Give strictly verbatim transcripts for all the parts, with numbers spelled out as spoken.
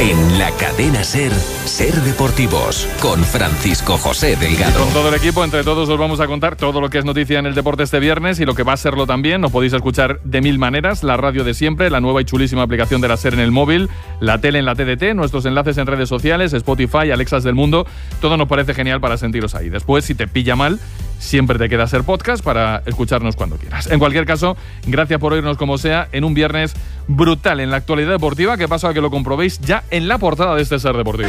En la cadena SER, SER Deportivos, con Francisco José Delgado. Con todo el equipo, entre todos os vamos a contar todo lo que es noticia en el deporte este viernes y lo que va a serlo también. Nos podéis escuchar de mil maneras, la radio de siempre, la nueva y chulísima aplicación de la SER en el móvil, la tele en la T D T, nuestros enlaces en redes sociales, Spotify, Alexas del mundo. Todo nos parece genial para sentiros ahí. Después, si te pilla mal, siempre te queda SER Podcast para escucharnos cuando quieras. En cualquier caso, gracias por oírnos como sea en un viernes brutal en la actualidad deportiva, que paso a que lo comprobéis ya en la portada de este SER Deportivos.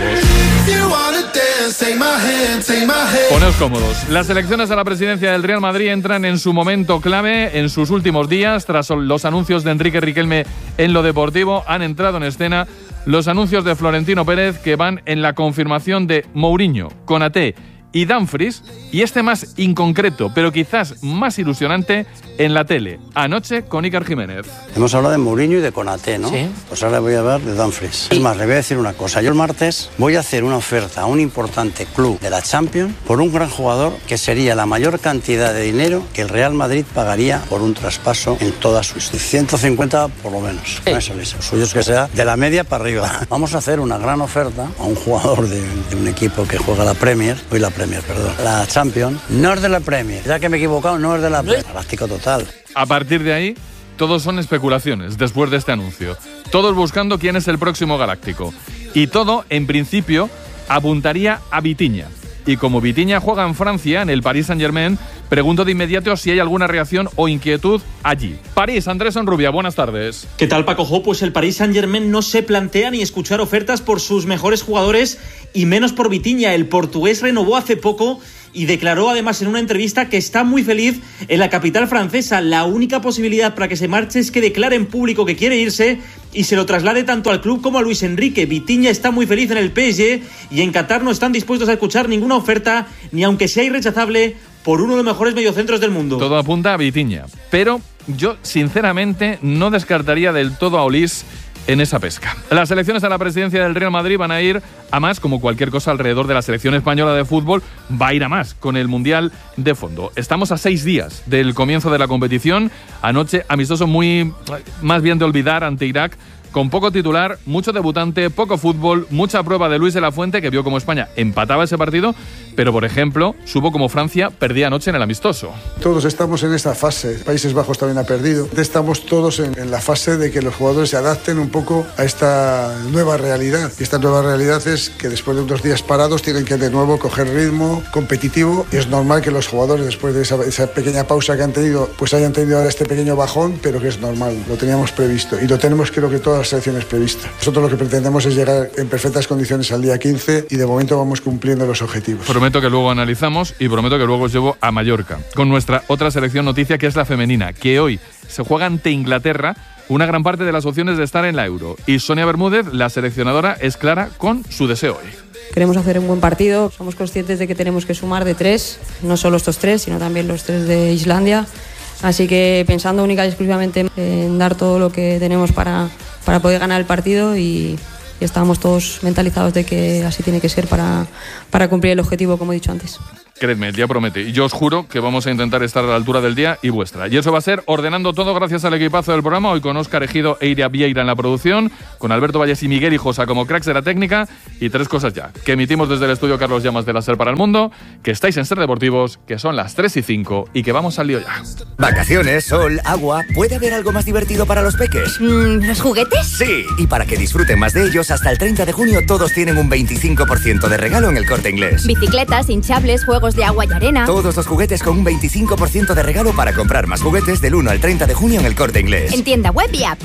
Poneos cómodos. Las elecciones a la presidencia del Real Madrid entran en su momento clave en sus últimos días. Tras los anuncios de Enrique Riquelme en lo deportivo, han entrado en escena los anuncios de Florentino Pérez, que van en la confirmación de Mourinho, Konaté y Dumfries, y este más inconcreto, pero quizás más ilusionante, en la tele, anoche con Iker Jiménez. Hemos hablado de Mourinho y de Konaté, ¿no? Sí. Pues ahora voy a hablar de Dumfries. Es más, le voy a decir una cosa. Yo el martes voy a hacer una oferta a un importante club de la Champions por un gran jugador que sería la mayor cantidad de dinero que el Real Madrid pagaría por un traspaso en toda su historia. ciento cincuenta por lo menos. Sí. No es eso. Suyo es que sea de la media para arriba. Vamos a hacer una gran oferta a un jugador de, de un equipo que juega la Premier, hoy la Premier, perdón, la Champions. No es de la Premier, ya que me he equivocado, no es de la Premier. Galáctico total. A partir de ahí, todos son especulaciones después de este anuncio. Todos buscando quién es el próximo galáctico. Y todo, en principio, apuntaría a Vitinha. Y como Vitinha juega en Francia, en el Paris Saint-Germain, pregunto de inmediato si hay alguna reacción o inquietud allí. París, Andrés Onrubia, buenas tardes. ¿Qué tal, Paco Jo? Pues el Paris Saint-Germain no se plantea ni escuchar ofertas por sus mejores jugadores y menos por Vitinha. El portugués renovó hace poco y declaró además en una entrevista que está muy feliz en la capital francesa. La única posibilidad para que se marche es que declare en público que quiere irse y se lo traslade tanto al club como a Luis Enrique. Vitinha está muy feliz en el P S G y en Qatar no están dispuestos a escuchar ninguna oferta, ni aunque sea irrechazable, por uno de los mejores mediocentros del mundo. Todo apunta a Vitinha, pero yo sinceramente no descartaría del todo a Olís en esa pesca. Las elecciones a la presidencia del Real Madrid van a ir a más, como cualquier cosa alrededor de la selección española de fútbol, va a ir a más con el Mundial de fondo. Estamos a seis días del comienzo de la competición. Anoche, amistoso muy más bien de olvidar ante Irak, con poco titular, mucho debutante, poco fútbol, mucha prueba de Luis de la Fuente, que vio como España empataba ese partido, pero por ejemplo, supo como Francia perdía anoche en el amistoso. Todos estamos en esta fase, Países Bajos también ha perdido, estamos todos en, en la fase de que los jugadores se adapten un poco a esta nueva realidad. Y esta nueva realidad es que después de unos días parados tienen que de nuevo coger ritmo competitivo, y es normal que los jugadores después de esa, esa pequeña pausa que han tenido, pues hayan tenido ahora este pequeño bajón, pero que es normal, lo teníamos previsto y lo tenemos, creo que todas selecciones previstas. Nosotros lo que pretendemos es llegar en perfectas condiciones al día quince y de momento vamos cumpliendo los objetivos. Prometo que luego analizamos y prometo que luego os llevo a Mallorca con nuestra otra selección noticia, que es la femenina, que hoy se juega ante Inglaterra una gran parte de las opciones de estar en la Euro. Y Sonia Bermúdez, la seleccionadora, es clara con su deseo hoy. Queremos hacer un buen partido, somos conscientes de que tenemos que sumar de tres, no solo estos tres, sino también los tres de Islandia. Así que pensando única y exclusivamente en dar todo lo que tenemos para, para poder ganar el partido, y, y estamos todos mentalizados de que así tiene que ser para, para cumplir el objetivo, como he dicho antes. Creedme, el día promete. Y yo os juro que vamos a intentar estar a la altura del día y vuestra. Y eso va a ser ordenando todo gracias al equipazo del programa. Hoy con Óscar Ejido e Iria Vieira en la producción, con Alberto Valles y Miguel Hijosa como cracks de la técnica, y tres cosas ya. Que emitimos desde el estudio Carlos Llamas de la SER para el mundo, que estáis en SER Deportivos, que son las tres y cinco y que vamos al lío ya. Vacaciones, sol, agua. ¿Puede haber algo más divertido para los peques? Mm, ¿Los juguetes? Sí, y para que disfruten más de ellos, hasta el treinta de junio todos tienen un veinticinco por ciento de regalo en El Corte Inglés. Bicicletas, hinchables, juegos de agua y arena. Todos los juguetes con un veinticinco por ciento de regalo para comprar más juguetes del uno al treinta de junio en El Corte Inglés. En tienda web y app.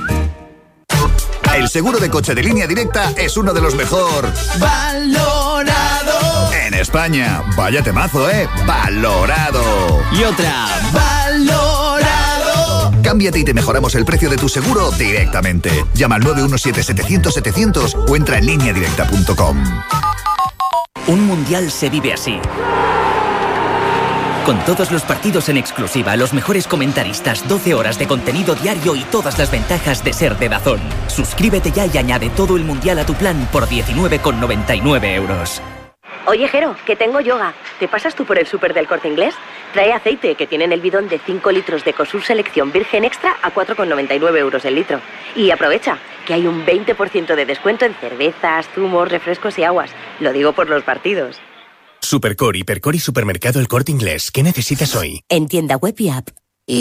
El seguro de coche de Línea Directa es uno de los mejor valorado en España. Vaya temazo, ¿eh? Valorado. Y otra, valorado. Cámbiate y te mejoramos el precio de tu seguro directamente. Llama al nueve uno siete, setecientos, setecientos o entra en línea directa punto com. Un mundial se vive así. Con todos los partidos en exclusiva, los mejores comentaristas, doce horas de contenido diario y todas las ventajas de ser de DAZN. Suscríbete ya y añade todo el mundial a tu plan por diecinueve con noventa y nueve euros. Oye, Jero, que tengo yoga. ¿Te pasas tú por el súper del Corte Inglés? Trae aceite, que tiene en el bidón de cinco litros de Ecosur Selección Virgen Extra a cuatro con noventa y nueve euros el litro. Y aprovecha, que hay un veinte por ciento de descuento en cervezas, zumos, refrescos y aguas. Lo digo por los partidos. Supercor, Hipercor y Supermercado El Corte Inglés. ¿Qué necesitas hoy? En tienda web y app.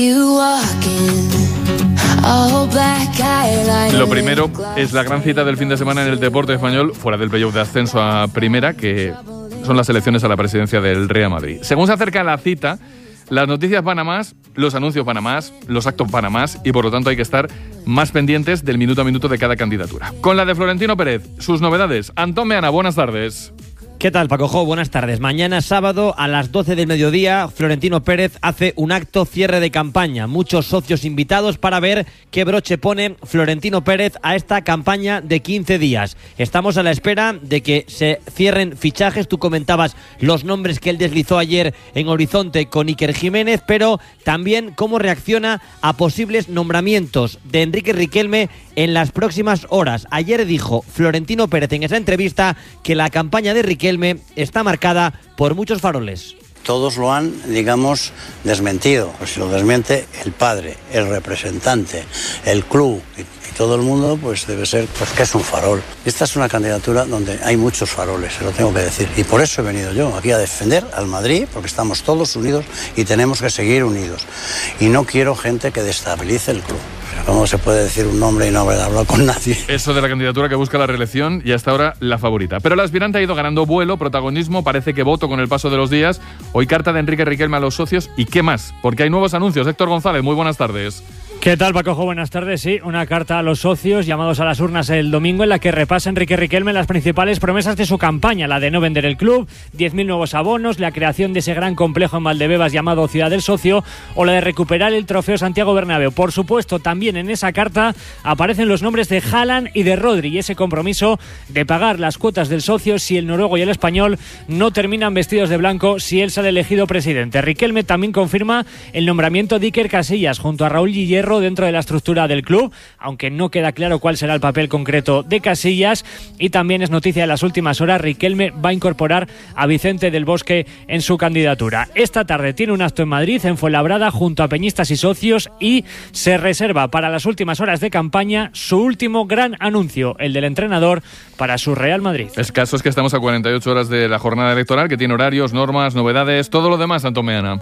Lo primero es la gran cita del fin de semana en el deporte español, fuera del playoff de ascenso a primera, que son las elecciones a la presidencia del Real Madrid. Según se acerca la cita, las noticias van a más, los anuncios van a más, los actos van a más y por lo tanto hay que estar más pendientes del minuto a minuto de cada candidatura. Con la de Florentino Pérez, sus novedades. Antón Meana, buenas tardes. ¿Qué tal, Paco Jo? Buenas tardes. Mañana sábado a las doce del mediodía, Florentino Pérez hace un acto cierre de campaña. Muchos socios invitados para ver qué broche pone Florentino Pérez a esta campaña de quince días. Estamos a la espera de que se cierren fichajes. Tú comentabas los nombres que él deslizó ayer en Horizonte con Iker Jiménez, pero también cómo reacciona a posibles nombramientos de Enrique Riquelme en las próximas horas. Ayer dijo Florentino Pérez en esa entrevista que la campaña de Riquelme está marcada por muchos faroles. Todos lo han, digamos, desmentido. Pues si lo desmiente el padre, el representante, el club y, y todo el mundo, pues debe ser pues que es un farol. Esta es una candidatura donde hay muchos faroles, se lo tengo que decir. Y por eso he venido yo aquí a defender al Madrid, porque estamos todos unidos y tenemos que seguir unidos. Y no quiero gente que destabilice el club. ¿Cómo se puede decir un nombre y no haber hablado con nadie? Eso de la candidatura que busca la reelección y hasta ahora la favorita. Pero el aspirante ha ido ganando vuelo, protagonismo, parece que voto con el paso de los días. Hoy carta de Enrique Riquelme a los socios. ¿Y qué más? Porque hay nuevos anuncios. Héctor González, muy buenas tardes. ¿Qué tal, Paco? Buenas tardes. Sí, una carta a los socios llamados a las urnas el domingo en la que repasa Enrique Riquelme las principales promesas de su campaña, la de no vender el club, diez mil nuevos abonos, la creación de ese gran complejo en Valdebebas llamado Ciudad del Socio o la de recuperar el trofeo Santiago Bernabéu. Por supuesto, también en esa carta aparecen los nombres de Haaland y de Rodri y ese compromiso de pagar las cuotas del socio si el noruego y el español no terminan vestidos de blanco si él sale elegido presidente. Riquelme también confirma el nombramiento de Iker Casillas junto a Raúl Guillermo dentro de la estructura del club, aunque no queda claro cuál será el papel concreto de Casillas. Y también es noticia de las últimas horas, Riquelme va a incorporar a Vicente del Bosque en su candidatura. Esta tarde tiene un acto en Madrid, en Fuenlabrada, junto a peñistas y socios, y se reserva para las últimas horas de campaña su último gran anuncio, el del entrenador para su Real Madrid. El caso es que estamos a cuarenta y ocho horas de la jornada electoral, que tiene horarios, normas, novedades, todo lo demás, Antón Meana.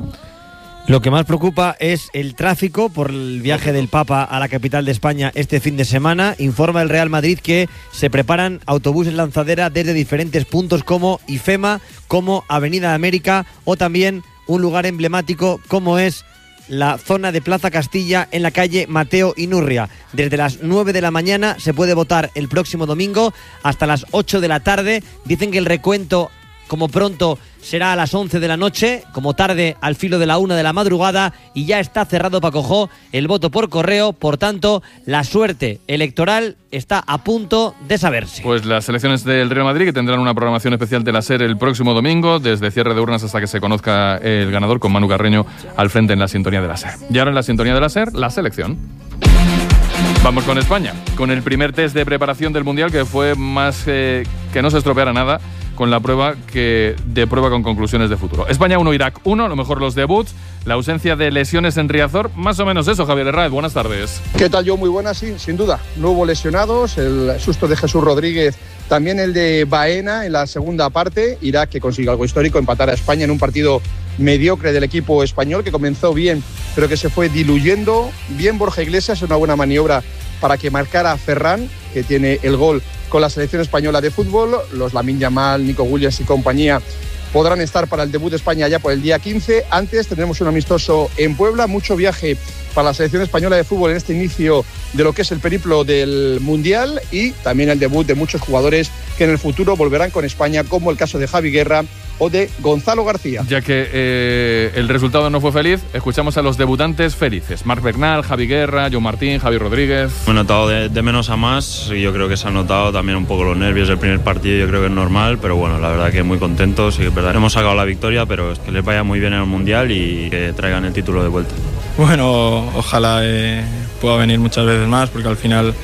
Lo que más preocupa es el tráfico por el viaje del Papa a la capital de España este fin de semana. Informa el Real Madrid que se preparan autobuses lanzadera desde diferentes puntos como IFEMA, como Avenida América o también un lugar emblemático como es la zona de Plaza Castilla en la calle Mateo Inurria. Desde las nueve de la mañana se puede votar el próximo domingo hasta las ocho de la tarde. Dicen que el recuento, como pronto, será a las once de la noche, como tarde al filo de la una de la madrugada, y ya está cerrado, Paco Jo, el voto por correo. Por tanto, la suerte electoral está a punto de saberse. Pues las elecciones del Real Madrid, que tendrán una programación especial de la SER el próximo domingo, desde cierre de urnas hasta que se conozca el ganador, con Manu Carreño al frente en la sintonía de la SER. Y ahora en la sintonía de la SER, la selección. Vamos con España, con el primer test de preparación del Mundial, que fue más eh, que no se estropeara nada, con la prueba que de prueba con conclusiones de futuro. España uno, Irak uno, a lo mejor los debuts, la ausencia de lesiones en Riazor, más o menos eso. Javier Herráez, buenas tardes. ¿Qué tal, yo? Muy buenas, sí, sin duda. No hubo lesionados, el susto de Jesús Rodríguez, también el de Baena en la segunda parte. Irak, que consigue algo histórico, empatar a España en un partido mediocre del equipo español, que comenzó bien, pero que se fue diluyendo. Bien Borja Iglesias, una buena maniobra para que marcara a Ferran, que tiene el gol con la selección española de fútbol. Los Lamine Yamal, Nico Williams y compañía podrán estar para el debut de España ya por el día quince. Antes tendremos un amistoso en Puebla, mucho viaje para la selección española de fútbol en este inicio de lo que es el periplo del Mundial, y también el debut de muchos jugadores que en el futuro volverán con España, como el caso de Javi Guerra o de Gonzalo García. Ya que eh, el resultado no fue feliz, escuchamos a los debutantes felices. Marc Bernal, Javi Guerra, Joan Martín, Javi Rodríguez. Me he notado de, de menos a más, y yo creo que se han notado también un poco los nervios del primer partido. Yo creo que es normal, pero bueno, la verdad que muy contentos, y es verdad, hemos sacado la victoria, pero que les vaya muy bien en el Mundial y que traigan el título de vuelta. Bueno, ojalá eh, pueda venir muchas veces más, porque al final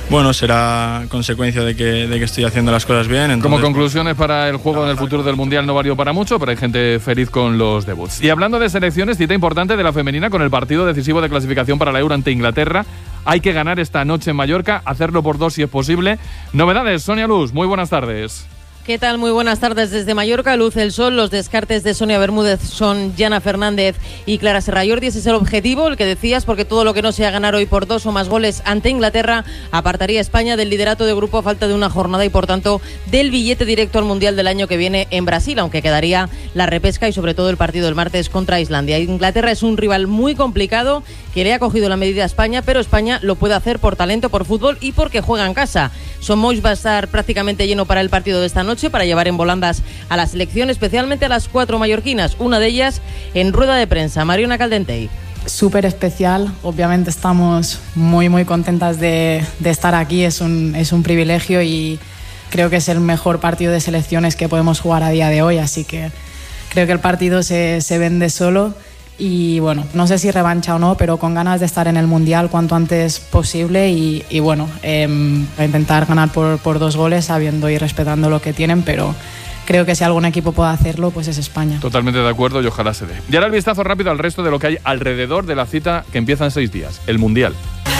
Bueno, será consecuencia de que, de que estoy haciendo las cosas bien. Entonces, Como conclusiones para el juego en el futuro del Mundial no valió para mucho, pero hay gente feliz con los debuts. Y hablando de selecciones, cita importante de la femenina con el partido decisivo de clasificación para la Euro ante Inglaterra. Hay que ganar esta noche en Mallorca, hacerlo por dos si es posible. Novedades, Sonia Luz, muy buenas tardes. ¿Qué tal? Muy buenas tardes desde Mallorca. Luce el sol. Los descartes de Sonia Bermúdez son Yana Fernández y Clara Serrallordi. Ese es el objetivo, el que decías, porque todo lo que no sea ganar hoy por dos o más goles ante Inglaterra apartaría a España del liderato de grupo a falta de una jornada y, por tanto, del billete directo al Mundial del año que viene en Brasil, aunque quedaría la repesca y, sobre todo, el partido del martes contra Islandia. Inglaterra es un rival muy complicado que le ha cogido la medida a España, pero España lo puede hacer por talento, por fútbol y porque juega en casa. Somoix va a estar prácticamente lleno para el partido de esta noche, para llevar en volandas a la selección, especialmente a las cuatro mallorquinas. Una de ellas en rueda de prensa, Mariona Caldentey. Súper especial, obviamente estamos muy muy contentas de, de estar aquí, es un, es un privilegio y creo que es el mejor partido de selecciones que podemos jugar a día de hoy, así que creo que el partido se, se vende solo. Y bueno, no sé si revancha o no, pero con ganas de estar en el Mundial cuanto antes posible y, y bueno, eh, a intentar ganar por, por dos goles sabiendo y respetando lo que tienen, pero creo que si algún equipo puede hacerlo, pues es España. Totalmente de acuerdo y ojalá se dé. Y ahora el vistazo rápido al resto de lo que hay alrededor de la cita que empieza en seis días, el Mundial.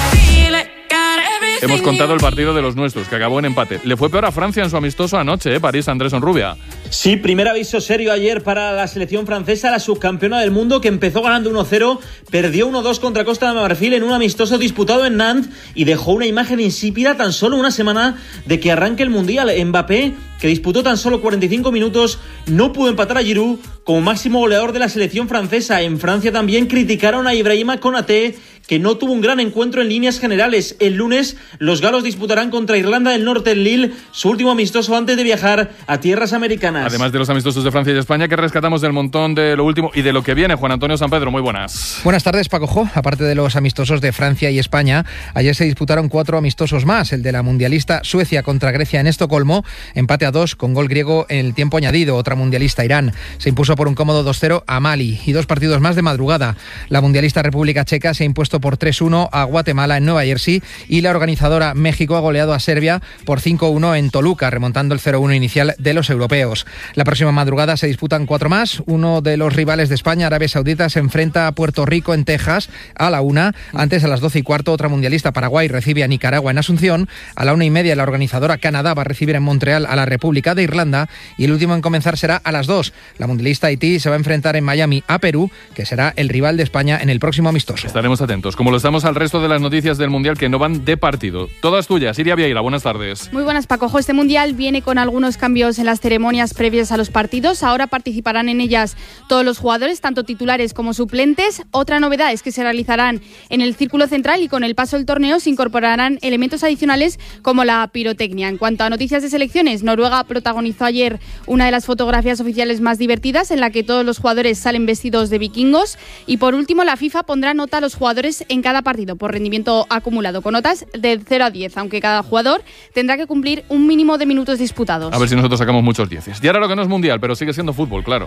Hemos contado el partido de los nuestros, que acabó en empate. Le fue peor a Francia en su amistoso anoche, ¿eh? París, Andrés Onrubia. Sí, primer aviso serio ayer para la selección francesa, la subcampeona del mundo, que empezó ganando uno cero, perdió uno dos contra Costa de Marfil en un amistoso disputado en Nantes y dejó una imagen insípida tan solo una semana de que arranque el Mundial. Mbappé, que disputó tan solo cuarenta y cinco minutos, no pudo empatar a Giroud como máximo goleador de la selección francesa. En Francia también criticaron a Ibrahima Konaté, que no tuvo un gran encuentro en líneas generales. El lunes los galos disputarán contra Irlanda del Norte en Lille, su último amistoso antes de viajar a tierras americanas. Además de los amistosos de Francia y España, que rescatamos del montón de lo último y de lo que viene, Juan Antonio San Pedro, muy buenas. Buenas tardes, Paco Jo. Aparte de los amistosos de Francia y España, ayer se disputaron cuatro amistosos más. El de la mundialista Suecia contra Grecia en Estocolmo, empate a dos con gol griego en el tiempo añadido. Otra mundialista, Irán, se impuso por un cómodo dos cero a Mali. Y dos partidos más de madrugada. La mundialista República Checa se ha impuesto por tres uno a Guatemala en Nueva Jersey y la organizadora México ha goleado a Serbia por cinco uno en Toluca, remontando el cero uno inicial de los europeos. La próxima madrugada se disputan cuatro más. Uno de los rivales de España, Arabia Saudita, se enfrenta a Puerto Rico en Texas a la una. Antes, a las doce y cuarto, otra mundialista, Paraguay, recibe a Nicaragua en Asunción. A la una y media, la organizadora Canadá va a recibir en Montreal a la República de Irlanda. Y el último en comenzar será a las dos. La mundialista Haití se va a enfrentar en Miami a Perú, que será el rival de España en el próximo amistoso. Estaremos atentos, como lo estamos al resto de las noticias del Mundial que no van de partido. Todas tuyas. Iria Vieira, buenas tardes. Muy buenas, Paco. Este Mundial viene con algunos cambios en las ceremonias previas a los partidos. Ahora participarán en ellas todos los jugadores, tanto titulares como suplentes. Otra novedad es que se realizarán en el círculo central y con el paso del torneo se incorporarán elementos adicionales como la pirotecnia. En cuanto a noticias de selecciones, Noruega protagonizó ayer una de las fotografías oficiales más divertidas en la que todos los jugadores salen vestidos de vikingos. Y por último, la FIFA pondrá nota a los jugadores en cada partido por rendimiento acumulado, con notas de cero a diez, aunque cada jugador tendrá que cumplir un mínimo de minutos disputados. A ver si nosotros sacamos muchos dieces. Y ahora lo que no es mundial, pero sigue siendo fútbol, claro.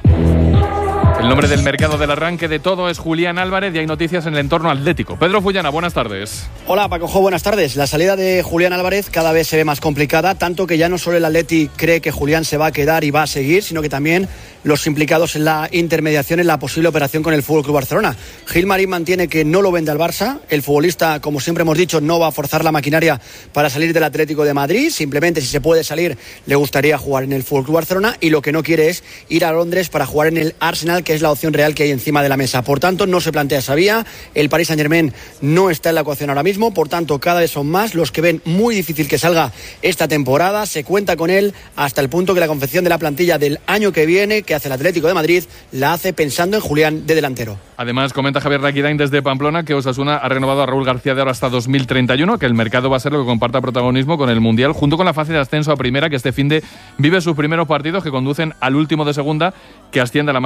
El nombre del mercado del arranque de todo es Julián Álvarez y hay noticias en el entorno atlético. Pedro Fullana, buenas tardes. Hola, Paco Jo, buenas tardes. La salida de Julián Álvarez cada vez se ve más complicada, tanto que ya no solo el Atleti cree que Julián se va a quedar y va a seguir, sino que también los implicados en la intermediación en la posible operación con el F C Barcelona. Gil Marín mantiene que no lo vende al Barça. El futbolista, como siempre hemos dicho, no va a forzar la maquinaria para salir del Atlético de Madrid. Simplemente, si se puede salir, le gustaría jugar en el F C Barcelona, y lo que no quiere es ir a Londres para jugar en el Arsenal, que es la opción real que hay encima de la mesa. Por tanto, no se plantea esa vía. El Paris Saint-Germain no está en la ecuación ahora mismo. Por tanto, cada vez son más los que ven muy difícil que salga esta temporada. Se cuenta con él hasta el punto que la confección de la plantilla del año que viene, que hace el Atlético de Madrid, la hace pensando en Julián de delantero. Además, comenta Javier Raquidain desde Pamplona que Osasuna ha renovado a Raúl García de ahora hasta dos mil treinta y uno, que el mercado va a ser lo que comparta protagonismo con el Mundial, junto con la fase de ascenso a primera, que este finde vive sus primeros partidos que conducen al último de segunda, que asciende a la máxima categoría.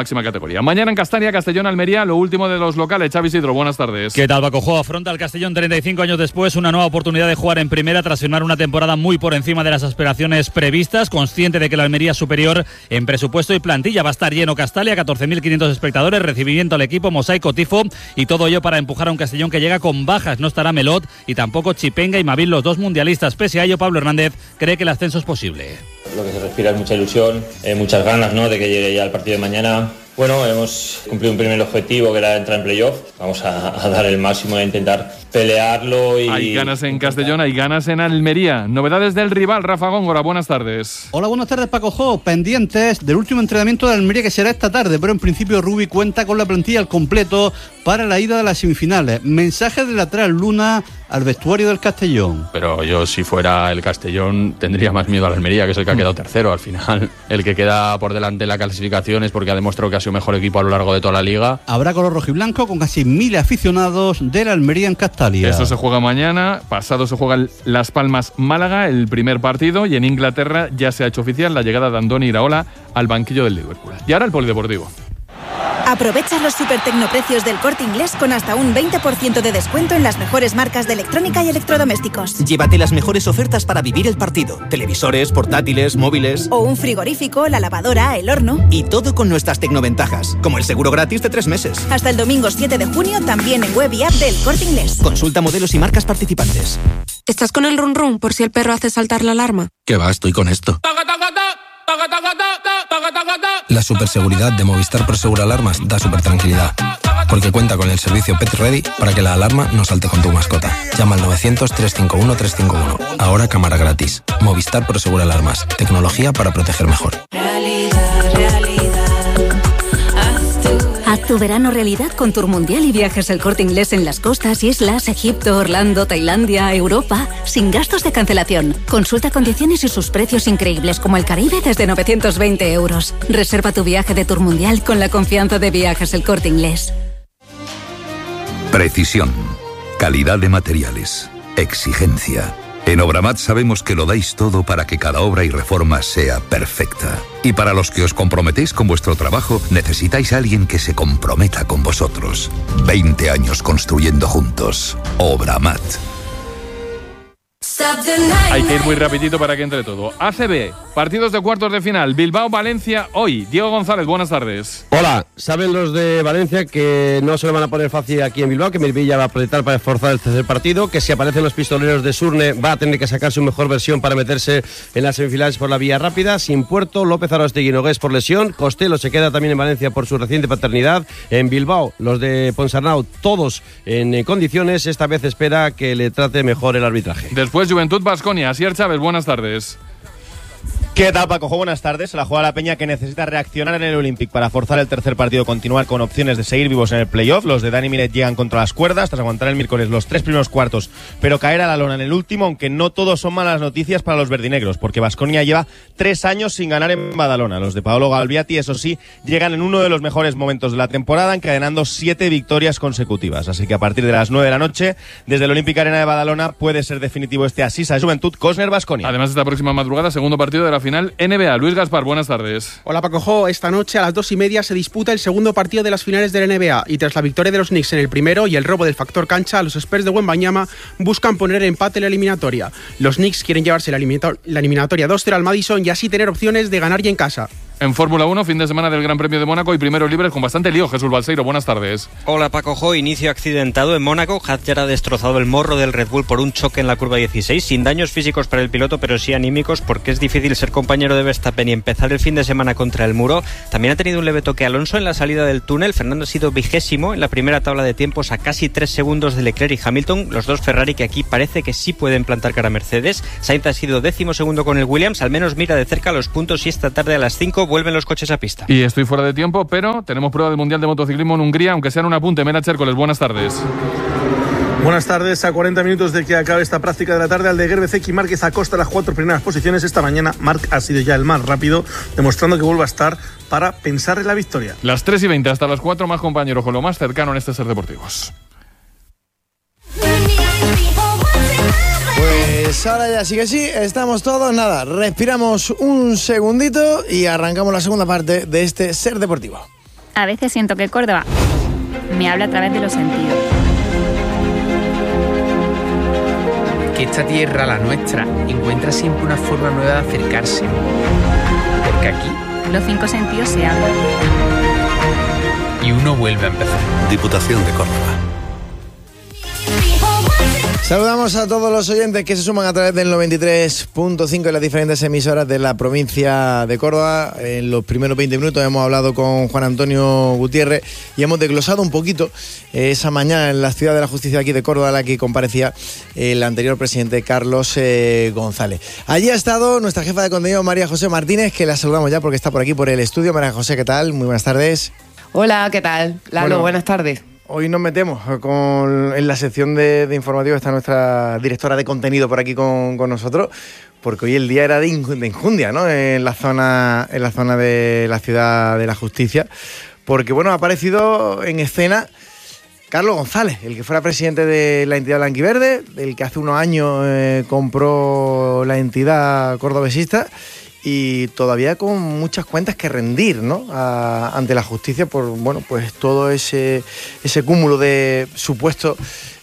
eliminatoria. Mañana en Castalia, Castellón, Almería, lo último de los locales. Xavi Isidro, buenas tardes. ¿Qué tal, Paco? Afronta el Castellón treinta y cinco años después una nueva oportunidad de jugar en primera tras firmar una temporada muy por encima de las aspiraciones previstas, consciente de que la Almería es superior en presupuesto y plantilla. Va a estar lleno Castalia, catorce mil quinientos espectadores, recibimiento al equipo, mosaico, tifo y todo ello para empujar a un Castellón que llega con bajas. No estará Melot y tampoco Chipenga y Mavil, los dos mundialistas. Pese a ello, Pablo Hernández cree que el ascenso es posible. Lo que se respira es mucha ilusión, eh, muchas ganas, ¿no?, de que llegue ya el partido de mañana. Bueno, hemos cumplido un primer objetivo que era entrar en playoff. Vamos a, a dar el máximo e intentar pelearlo. Y... Hay ganas en Castellón, hay ganas en Almería. Novedades del rival, Rafa Góngora, buenas tardes. Hola, buenas tardes, Paco Jo. Pendientes del último entrenamiento de Almería que será esta tarde, pero en principio Rubi cuenta con la plantilla al completo para la ida de las semifinales. Mensaje de lateral Luna al vestuario del Castellón. Pero yo, si fuera el Castellón, tendría más miedo a la Almería, que es el que ha quedado tercero. Al final, el que queda por delante en la clasificación es porque ha demostrado que ha sido mejor equipo a lo largo de toda la liga. Habrá color rojo y blanco con casi mil aficionados de la Almería en Castalia. Eso se juega mañana. Pasado se juega el Las Palmas-Málaga, el primer partido. Y en Inglaterra ya se ha hecho oficial la llegada de Andoni Iraola al banquillo del Liverpool. Y ahora el polideportivo. Aprovecha los super tecnoprecios del Corte Inglés con hasta un veinte por ciento de descuento en las mejores marcas de electrónica y electrodomésticos. Llévate las mejores ofertas para vivir el partido. Televisores, portátiles, móviles. O un frigorífico, la lavadora, el horno. Y todo con nuestras tecnoventajas, como el seguro gratis de tres meses. Hasta el domingo siete de junio también en web y app del Corte Inglés. Consulta modelos y marcas participantes. ¿Estás con el run run por si el perro hace saltar la alarma? ¿Qué va? Estoy con esto. La superseguridad de Movistar Prosegur Alarmas da super tranquilidad, porque cuenta con el servicio Pet Ready para que la alarma no salte con tu mascota. Llama al novecientos, trescientos cincuenta y uno, trescientos cincuenta y uno. Ahora cámara gratis. Movistar Prosegur Alarmas. Tecnología para proteger mejor. Realidad, realidad. Haz tu verano realidad con Tour Mundial y viajes El Corte Inglés en las costas, islas, Egipto, Orlando, Tailandia, Europa, sin gastos de cancelación. Consulta condiciones y sus precios increíbles como el Caribe desde novecientos veinte euros. Reserva tu viaje de Tour Mundial con la confianza de Viajes El Corte Inglés. Precisión, calidad de materiales, exigencia. En Obramat sabemos que lo dais todo para que cada obra y reforma sea perfecta. Y para los que os comprometéis con vuestro trabajo, necesitáis a alguien que se comprometa con vosotros. veinte años construyendo juntos. Obramat. Hay que ir muy rapidito para que entre todo. A C B, partidos de cuartos de final. Bilbao-Valencia hoy. Diego González, buenas tardes. Hola, saben los de Valencia que no se lo van a poner fácil aquí en Bilbao, que Melvilla va a apretar para esforzar el tercer partido, que si aparecen los pistoleros de Surne va a tener que sacar su mejor versión para meterse en las semifinales por la vía rápida. Sin Puerto, López Arostegui Nogués por lesión, Costello se queda también en Valencia por su reciente paternidad. En Bilbao, los de Ponsarnau, todos en condiciones. Esta vez espera que le trate mejor el arbitraje. Después Juventud Baskonia. Asier Chávez, buenas tardes. ¿Qué tal, Paco? Buenas tardes. La juega la Peña que necesita reaccionar en el Olympic para forzar el tercer partido, continuar con opciones de seguir vivos en el playoff. Los de Dani Miret llegan contra las cuerdas tras aguantar el miércoles los tres primeros cuartos, pero caer a la lona en el último, aunque no todos son malas noticias para los verdinegros, porque Baskonia lleva tres años sin ganar en Badalona. Los de Paolo Galbiati, eso sí, llegan en uno de los mejores momentos de la temporada, encadenando siete victorias consecutivas. Así que a partir de las nueve de la noche, desde el Olympic Arena de Badalona, puede ser definitivo este Asisa de Juventud Cosner-Baskonia. Además, esta próxima madrugada, segundo partido de la final N B A. Luis Gaspar, buenas tardes. Hola, Paco Jo. Esta noche a las dos y media se disputa el segundo partido de las finales de la N B A y tras la victoria de los Knicks en el primero y el robo del factor cancha, los Spurs de Wembanyama buscan poner empate en la eliminatoria. Los Knicks quieren llevarse la, eliminator- la eliminatoria dos cero al Madison y así tener opciones de ganar ya en casa. En Fórmula uno, fin de semana del Gran Premio de Mónaco y primeros libres con bastante lío. Jesús Balseiro, buenas tardes. Hola, Paco Jo. Inicio accidentado en Mónaco. Hadjar ha destrozado el morro del Red Bull por un choque en la curva dieciséis, sin daños físicos para el piloto, pero sí anímicos, porque es difícil ser compañero de Verstappen y empezar el fin de semana contra el muro. También ha tenido un leve toque Alonso en la salida del túnel. Fernando ha sido vigésimo en la primera tabla de tiempos a casi tres segundos de Leclerc y Hamilton, los dos Ferrari que aquí parece que sí pueden plantar cara a Mercedes. Sainz ha sido décimo segundo con el Williams, al menos mira de cerca los puntos y esta tarde a las cinco vuelven los coches a pista. Y estoy fuera de tiempo, pero tenemos prueba del Mundial de Motociclismo en Hungría, aunque sea en un apunte. Mera Chércoles, buenas tardes. Buenas tardes. A cuarenta minutos de que acabe esta práctica de la tarde, Aldeguer, Bezzecchi y Márquez acosta las cuatro primeras posiciones. Esta mañana Marc ha sido ya el más rápido, demostrando que vuelve a estar para pensar en la victoria. Las tres y veinte hasta las cuatro, más compañeros con lo más cercano en este Ser Deportivos. Pues ahora ya sí que sí, estamos todos, nada, respiramos un segundito y arrancamos la segunda parte de este Ser Deportivo. A veces siento que Córdoba me habla a través de los sentidos. Que esta tierra, la nuestra, encuentra siempre una forma nueva de acercarse. Porque aquí los cinco sentidos se abren. Y uno vuelve a empezar. Diputación de Córdoba. Saludamos a todos los oyentes que se suman a través del noventa y tres punto cinco en las diferentes emisoras de la provincia de Córdoba. En los primeros veinte minutos hemos hablado con Juan Antonio Gutiérrez y hemos desglosado un poquito esa mañana en la Ciudad de la Justicia aquí de Córdoba, a la que comparecía el anterior presidente Carlos eh, González. Allí ha estado nuestra jefa de contenido María José Martínez, que la saludamos ya porque está por aquí por el estudio. María José, ¿qué tal? Muy buenas tardes. Hola, ¿qué tal? Lalo, bueno, buenas tardes. Hoy nos metemos con, en la sección de, de informativo. Está nuestra directora de contenido por aquí con, con nosotros, porque hoy el día era de, de injundia, ¿no? En la zona, en la zona de la Ciudad de la Justicia, porque bueno, ha aparecido en escena Carlos González, el que fuera presidente de la entidad blanquiverde, el que hace unos años eh, compró la entidad cordobesista, y todavía con muchas cuentas que rendir, ¿no? A, ante la justicia por, bueno, pues todo ese ese cúmulo de supuestos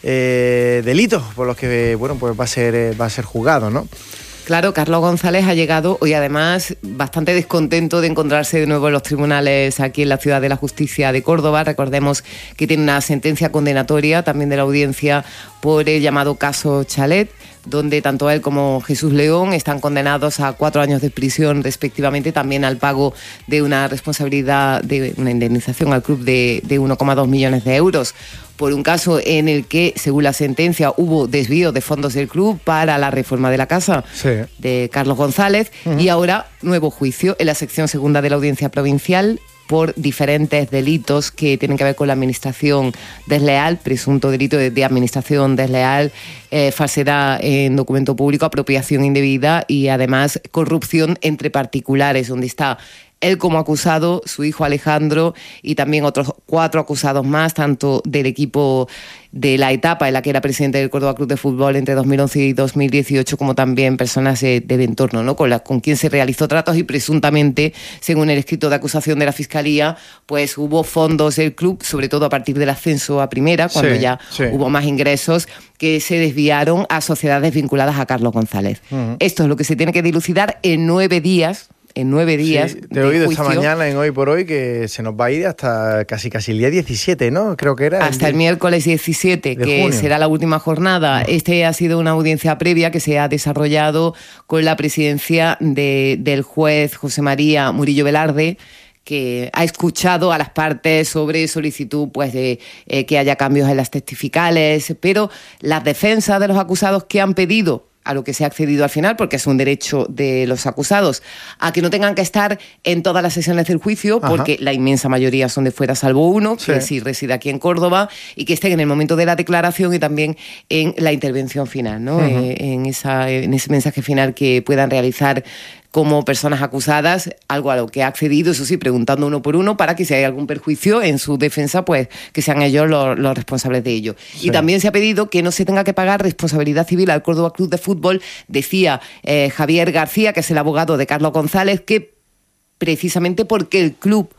eh, delitos por los que, bueno, pues va a ser va a ser juzgado, ¿no? Claro, Carlos González ha llegado hoy además bastante descontento de encontrarse de nuevo en los tribunales aquí en la Ciudad de la Justicia de Córdoba. Recordemos que tiene una sentencia condenatoria también de la audiencia por el llamado caso Chalet, donde tanto él como Jesús León están condenados a cuatro años de prisión respectivamente, también al pago de una responsabilidad, de una indemnización al club de, de uno coma dos millones de euros, por un caso en el que, según la sentencia, hubo desvío de fondos del club para la reforma de la casa sí. de Carlos González, uh-huh. y ahora nuevo juicio en la sección segunda de la Audiencia Provincial por diferentes delitos que tienen que ver con la administración desleal, presunto delito de, de administración desleal, eh, falsedad en documento público, apropiación indebida y además corrupción entre particulares, donde está él como acusado, su hijo Alejandro y también otros cuatro acusados más, tanto del equipo de la etapa en la que era presidente del Córdoba Club de Fútbol entre dos mil once y dos mil dieciocho, como también personas de, del entorno, ¿no? Con, la, con quien se realizó tratos y presuntamente, según el escrito de acusación de la Fiscalía, pues hubo fondos del club, sobre todo a partir del ascenso a primera, cuando sí, ya sí. hubo más ingresos, que se desviaron a sociedades vinculadas a Carlos González. Uh-huh. Esto es lo que se tiene que dilucidar en nueve días. En nueve días. Sí, te he oído esta mañana en Hoy por Hoy que se nos va a ir hasta casi casi el día diecisiete, ¿no? Creo que era. Hasta el, el miércoles diecisiete, que junio. Será la última jornada. Este ha sido una audiencia previa que se ha desarrollado con la presidencia de, del juez José María Murillo Velarde, que ha escuchado a las partes sobre solicitud pues de eh, que haya cambios en las testificales, pero las defensas de los acusados que han pedido, a lo que se ha accedido al final, porque es un derecho de los acusados, a que no tengan que estar en todas las sesiones del juicio, Ajá. porque la inmensa mayoría son de fuera, salvo uno, sí. que sí reside aquí en Córdoba, y que estén en el momento de la declaración y también en la intervención final, ¿no? Uh-huh. eh, en, esa, en ese mensaje final que puedan realizar como personas acusadas, algo a lo que ha accedido, eso sí, preguntando uno por uno, para que si hay algún perjuicio en su defensa, pues que sean ellos los, los responsables de ello. Sí. Y también se ha pedido que no se tenga que pagar responsabilidad civil al Córdoba Club de Fútbol. Decía eh, Javier García, que es el abogado de Carlos González, que precisamente porque el club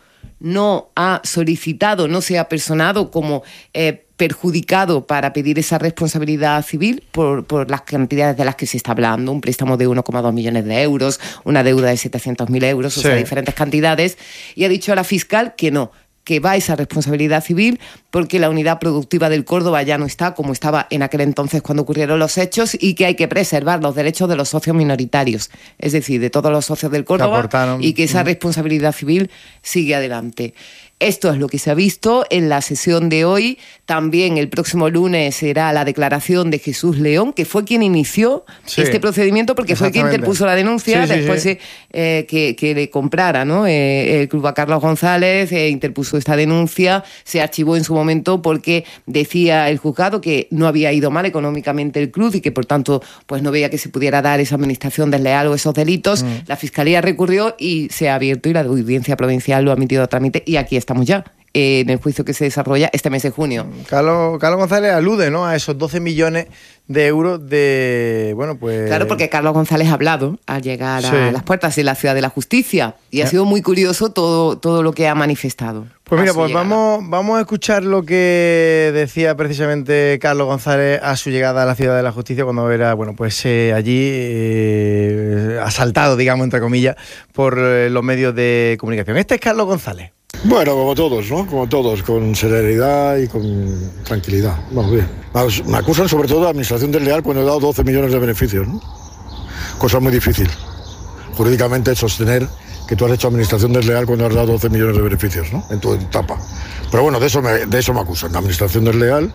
no ha solicitado, no se ha personado como eh, perjudicado para pedir esa responsabilidad civil por, por las cantidades de las que se está hablando, un préstamo de uno coma dos millones de euros, una deuda de setecientos mil euros, sí. o sea, diferentes cantidades, y ha dicho a la fiscal que no, que va esa responsabilidad civil porque la unidad productiva del Córdoba ya no está como estaba en aquel entonces cuando ocurrieron los hechos, y que hay que preservar los derechos de los socios minoritarios, es decir, de todos los socios del Córdoba, y que esa responsabilidad civil sigue adelante. Esto es lo que se ha visto en la sesión de hoy. También el próximo lunes será la declaración de Jesús León, que fue quien inició sí, este procedimiento, porque fue quien interpuso la denuncia sí, después sí, sí. Eh, que, que le comprara, ¿no? Eh, el club a Carlos González, eh, interpuso esta denuncia, se archivó en su momento porque decía el juzgado que no había ido mal económicamente el club y que por tanto pues no veía que se pudiera dar esa administración desleal o esos delitos. Mm. La Fiscalía recurrió y se ha abierto y la Audiencia Provincial lo ha admitido a trámite, y aquí está. Estamos ya eh, en el juicio que se desarrolla este mes de junio. Carlos, Carlos González alude, ¿no?, a esos doce millones de euros de, bueno, pues... Claro, porque Carlos González ha hablado al llegar sí. a las puertas de la Ciudad de la Justicia y ha sido muy curioso todo, todo lo que ha manifestado. Pues mira, pues vamos, vamos a escuchar lo que decía precisamente Carlos González a su llegada a la Ciudad de la Justicia cuando era, bueno, pues eh, allí eh, asaltado, digamos, entre comillas, por eh, los medios de comunicación. Este es Carlos González. Bueno, como todos, ¿no? Como todos, con serenidad y con tranquilidad. Vamos bien. Me acusan sobre todo de administración desleal cuando he dado doce millones de beneficios, ¿no? Cosa muy difícil, jurídicamente, sostener que tú has hecho administración desleal cuando has dado doce millones de beneficios, ¿no?, en tu etapa. Pero bueno, de eso me, de eso me acusan, de administración desleal.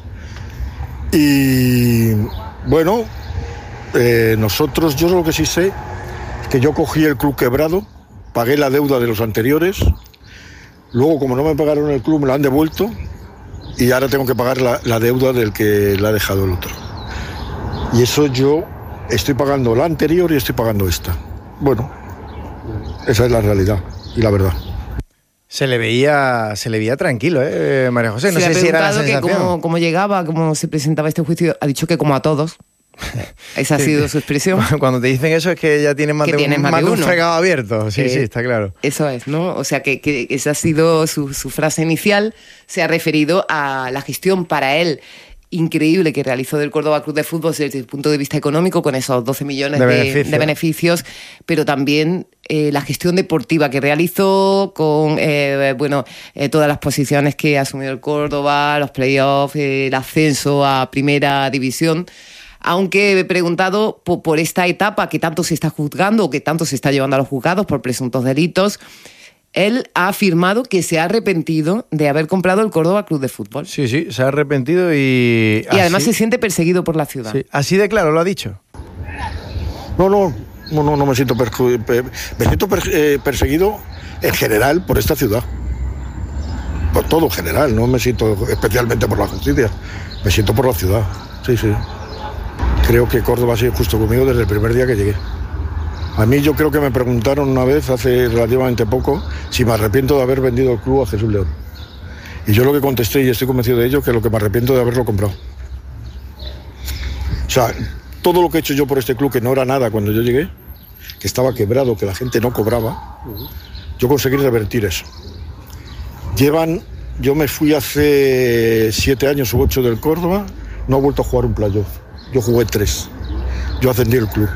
Y bueno, eh, nosotros, yo lo que sí sé es que yo cogí el club quebrado, pagué la deuda de los anteriores, luego como no me pagaron el club me la han devuelto y ahora tengo que pagar la, la deuda del que la ha dejado el otro. Y eso yo estoy pagando la anterior y estoy pagando esta. Bueno, esa es la realidad y la verdad. Se le veía, se le veía tranquilo, ¿eh, María José? No sé si era la sensación. Que cómo, cómo llegaba, cómo se presentaba este juicio. Ha dicho que como a todos. Esa ha sí. sido su expresión. Cuando te dicen eso es que ya tienen más, de, un, más, más de un fregado abierto. Sí, eh, sí, está claro. Eso es, ¿no? O sea, que, que esa ha sido su, su frase inicial. Se ha referido a la gestión para él increíble que realizó del Córdoba Club de Fútbol desde el punto de vista económico, con esos doce millones de, de, beneficio. de beneficios, pero también eh, la gestión deportiva que realizó con eh, bueno eh, todas las posiciones que ha asumido el Córdoba, los playoffs, eh, el ascenso a Primera División. Aunque he preguntado por, por esta etapa que tanto se está juzgando o que tanto se está llevando a los juzgados por presuntos delitos, él ha afirmado que se ha arrepentido de haber comprado el Córdoba Club de Fútbol. Sí, sí, se ha arrepentido y... Y así, además se siente perseguido por la ciudad. Sí, así de claro lo ha dicho. No, no, no, no, no me siento, perju- per- me siento per- eh, perseguido en general por esta ciudad. Por todo en general, no me siento especialmente por la justicia. Me siento por la ciudad, sí, sí. Creo que Córdoba ha sido justo conmigo desde el primer día que llegué. A mí yo creo que me preguntaron una vez, hace relativamente poco, si me arrepiento de haber vendido el club a Jesús León. Y yo lo que contesté, y estoy convencido de ello, que lo que me arrepiento de haberlo comprado. O sea, todo lo que he hecho yo por este club, que no era nada cuando yo llegué, que estaba quebrado, que la gente no cobraba, yo conseguí revertir eso. Llevan, yo me fui hace siete años u ocho del Córdoba, no he vuelto a jugar un playoff. Yo jugué tres. Yo ascendí el club.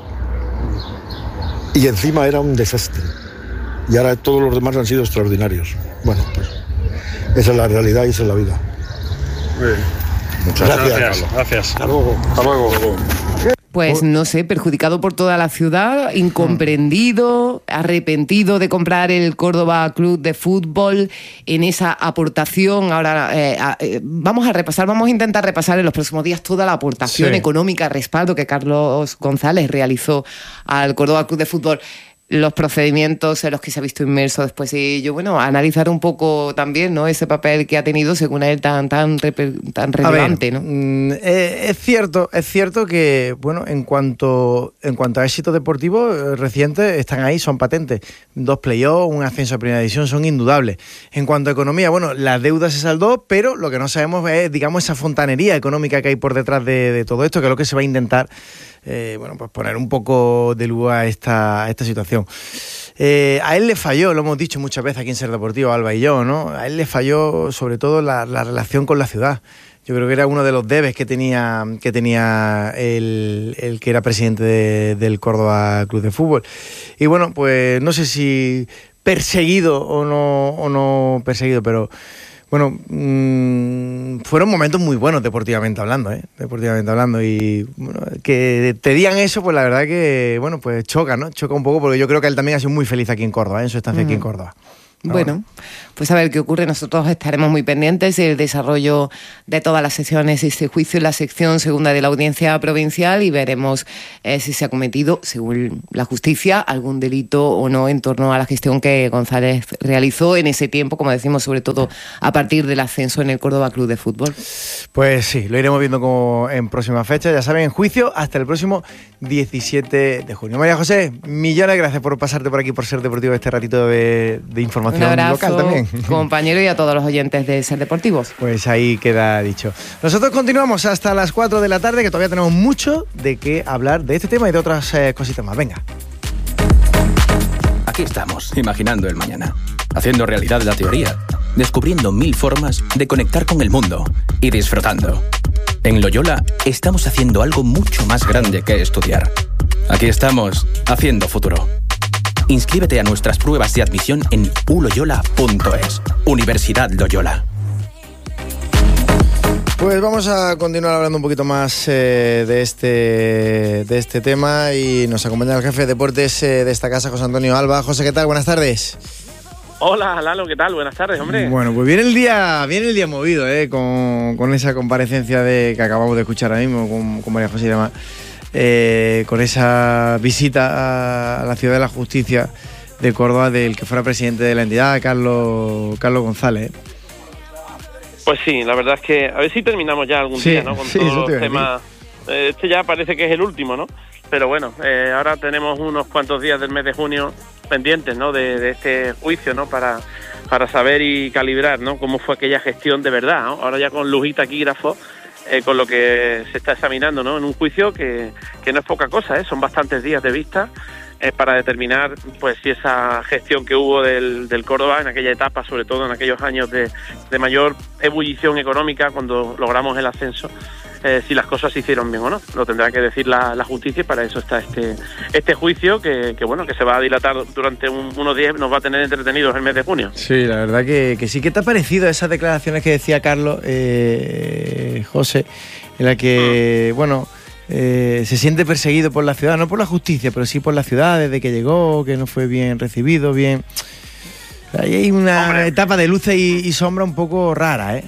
Y encima era un desastre. Y ahora todos los demás han sido extraordinarios. Bueno, pues esa es la realidad y esa es la vida. Bien. Muchas gracias. Gracias. gracias. Hasta luego. Hasta luego. Pues no sé, perjudicado por toda la ciudad, incomprendido, arrepentido de comprar el Córdoba Club de Fútbol en esa aportación. Ahora eh, eh, vamos a repasar, vamos a intentar repasar en los próximos días toda la aportación sí. económica, respaldo que Carlos González realizó al Córdoba Club de Fútbol. Los procedimientos en los que se ha visto inmerso después de ello, bueno, analizar un poco también, ¿no?, ese papel que ha tenido según él tan tan tan relevante, ver, ¿no? Eh, es cierto, es cierto que, bueno, en cuanto en cuanto a éxitos deportivos eh, recientes están ahí, son patentes. Dos playoffs, un ascenso a Primera División son indudables. En cuanto a economía, bueno, la deuda se saldó, pero lo que no sabemos es, digamos, esa fontanería económica que hay por detrás de, de todo esto, que es lo que se va a intentar Eh, bueno, pues poner un poco de luz a esta, a esta situación. Eh, a él le falló, lo hemos dicho muchas veces aquí en Ser Deportivo, Alba y yo, ¿no? A él le falló sobre todo la, la relación con la ciudad. Yo creo que era uno de los debes que tenía, que tenía el, el que era presidente de, del Córdoba Club de Fútbol. Y bueno, pues no sé si perseguido o no, o no perseguido, pero... Bueno, mmm, fueron momentos muy buenos deportivamente hablando, ¿eh? Deportivamente hablando. Y bueno, que te digan eso, pues la verdad que, bueno, pues choca, ¿no? Choca un poco, porque yo creo que él también ha sido muy feliz aquí en Córdoba, ¿eh? En su estancia mm. aquí en Córdoba. Pero bueno, bueno, pues a ver qué ocurre. Nosotros estaremos muy pendientes del desarrollo de todas las sesiones de este juicio en la sección segunda de la Audiencia Provincial y veremos eh, si se ha cometido, según la justicia, algún delito o no en torno a la gestión que González realizó en ese tiempo, como decimos, sobre todo a partir del ascenso en el Córdoba Club de Fútbol. Pues sí, lo iremos viendo como en próximas fechas. Ya saben, en juicio hasta el próximo diecisiete de junio. María José, millones de gracias por pasarte por aquí, por Ser Deportivo este ratito de, de información. información Un abrazo, local también. compañero, y a todos los oyentes de Ser Deportivos. Pues ahí queda dicho. Nosotros continuamos hasta las cuatro de la tarde, que todavía tenemos mucho de qué hablar de este tema y de otras eh, cositas más. Venga. Aquí estamos, imaginando el mañana, haciendo realidad la teoría, descubriendo mil formas de conectar con el mundo y disfrutando. En Loyola estamos haciendo algo mucho más grande que estudiar. Aquí estamos, haciendo futuro. Inscríbete a nuestras pruebas de admisión en u loyola punto es. Universidad Loyola. Pues vamos a continuar hablando un poquito más eh, de este de este tema y nos acompaña el jefe de deportes eh, de esta casa, José Antonio Alba. José, ¿qué tal? Buenas tardes. Hola, Lalo, ¿qué tal? Buenas tardes, hombre. Bueno, pues viene el día, viene el día movido, ¿eh? Con, con esa comparecencia de que acabamos de escuchar ahora mismo con, con María José y demás, eh, con esa visita a la Ciudad de la Justicia de Córdoba del que fuera presidente de la entidad, Carlos, Carlos González. Pues sí, la verdad es que a ver si terminamos ya algún sí, día, ¿no? Con sí, todos los temas. Eh, este ya parece que es el último, ¿no? Pero bueno, eh, ahora tenemos unos cuantos días del mes de junio pendientes, ¿no? De, de este juicio, ¿no? Para, para saber y calibrar, ¿no? Cómo fue aquella gestión de verdad, ¿no? Ahora ya con luz y taquígrafo, eh, con lo que se está examinando, ¿no? En un juicio que, que no es poca cosa, ¿eh? Son bastantes días de vista eh, para determinar, pues, si esa gestión que hubo del, del Córdoba en aquella etapa, sobre todo en aquellos años de, de mayor ebullición económica, cuando logramos el ascenso, Eh, si las cosas se hicieron bien o no. Lo tendrá que decir la, la justicia y para eso está este este juicio que, que bueno, que se va a dilatar durante un, unos días, nos va a tener entretenidos el mes de junio. Sí, la verdad que, que sí. ¿Qué te ha parecido esas declaraciones que decía Carlos, eh, José, en la que, mm. bueno, eh, se siente perseguido por la ciudad, no por la justicia, pero sí por la ciudad desde que llegó, que no fue bien recibido, bien... Ahí hay una Hombre. etapa de luces y, y sombra un poco rara, ¿eh?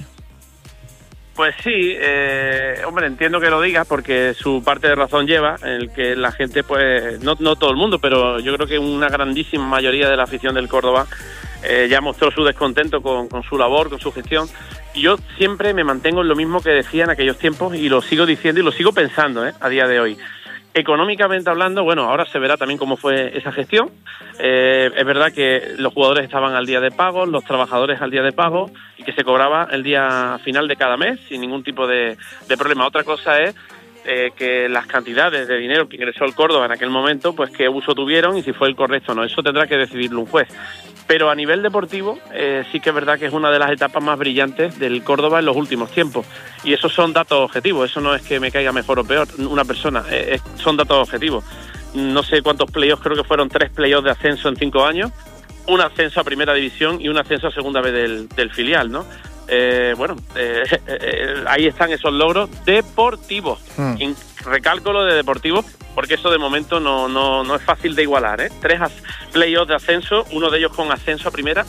Pues sí, eh, hombre, entiendo que lo digas porque su parte de razón lleva, en el que la gente, pues, no, no todo el mundo, pero yo creo que una grandísima mayoría de la afición del Córdoba eh, ya mostró su descontento con, con su labor, con su gestión. Y yo siempre me mantengo en lo mismo que decía en aquellos tiempos y lo sigo diciendo y lo sigo pensando eh, a día de hoy. Económicamente hablando, bueno, ahora se verá también cómo fue esa gestión. Eh, es verdad que los jugadores estaban al día de pago, los trabajadores al día de pago y que se cobraba el día final de cada mes sin ningún tipo de, de problema. Otra cosa es eh, que las cantidades de dinero que ingresó el Córdoba en aquel momento, pues qué uso tuvieron y si fue el correcto o no. Eso tendrá que decidirlo un juez. Pero a nivel deportivo eh, sí que es verdad que es una de las etapas más brillantes del Córdoba en los últimos tiempos. Y esos son datos objetivos, eso no es que me caiga mejor o peor una persona, eh, son datos objetivos. No sé cuántos playoffs, creo que fueron tres playoffs de ascenso en cinco años, un ascenso a primera división y un ascenso a segunda vez del, del filial, ¿no? Eh, bueno, eh, eh, ahí están esos logros deportivos. Hmm. Recalco lo de deportivos porque eso de momento no, no, no es fácil de igualar, ¿eh? Tres playoffs de ascenso, uno de ellos con ascenso a primera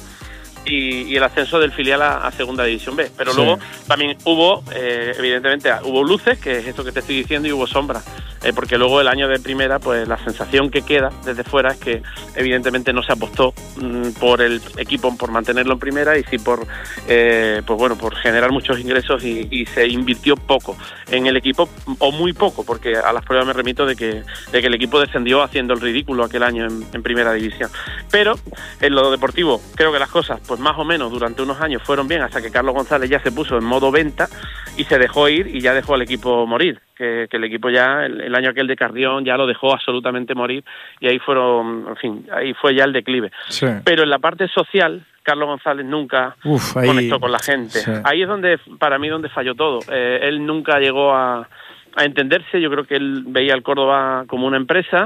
y, y el ascenso del filial a, a segunda división B. Pero sí. Luego también hubo, eh, evidentemente, hubo luces, que es esto que te estoy diciendo, y hubo sombras. Eh, porque luego el año de primera, pues la sensación que queda desde fuera es que evidentemente no se apostó mmm, por el equipo, por mantenerlo en primera y sí por, eh, pues bueno, por generar muchos ingresos y, y se invirtió poco en el equipo, o muy poco, porque a las pruebas me remito de que, de que el equipo descendió haciendo el ridículo aquel año en, en primera división. Pero en lo deportivo creo que las cosas, pues más o menos durante unos años fueron bien hasta que Carlos González ya se puso en modo venta y se dejó ir y ya dejó al equipo morir. Que, que el equipo ya, el, el año aquel de Carrión, ya lo dejó absolutamente morir y ahí fueron, en fin, ahí fue ya el declive. Sí. Pero en la parte social, Carlos González nunca Uf, ahí, conectó con la gente. Sí. Ahí es donde, para mí, donde falló todo. Eh, él nunca llegó a, a entenderse. Yo creo que él veía al Córdoba como una empresa,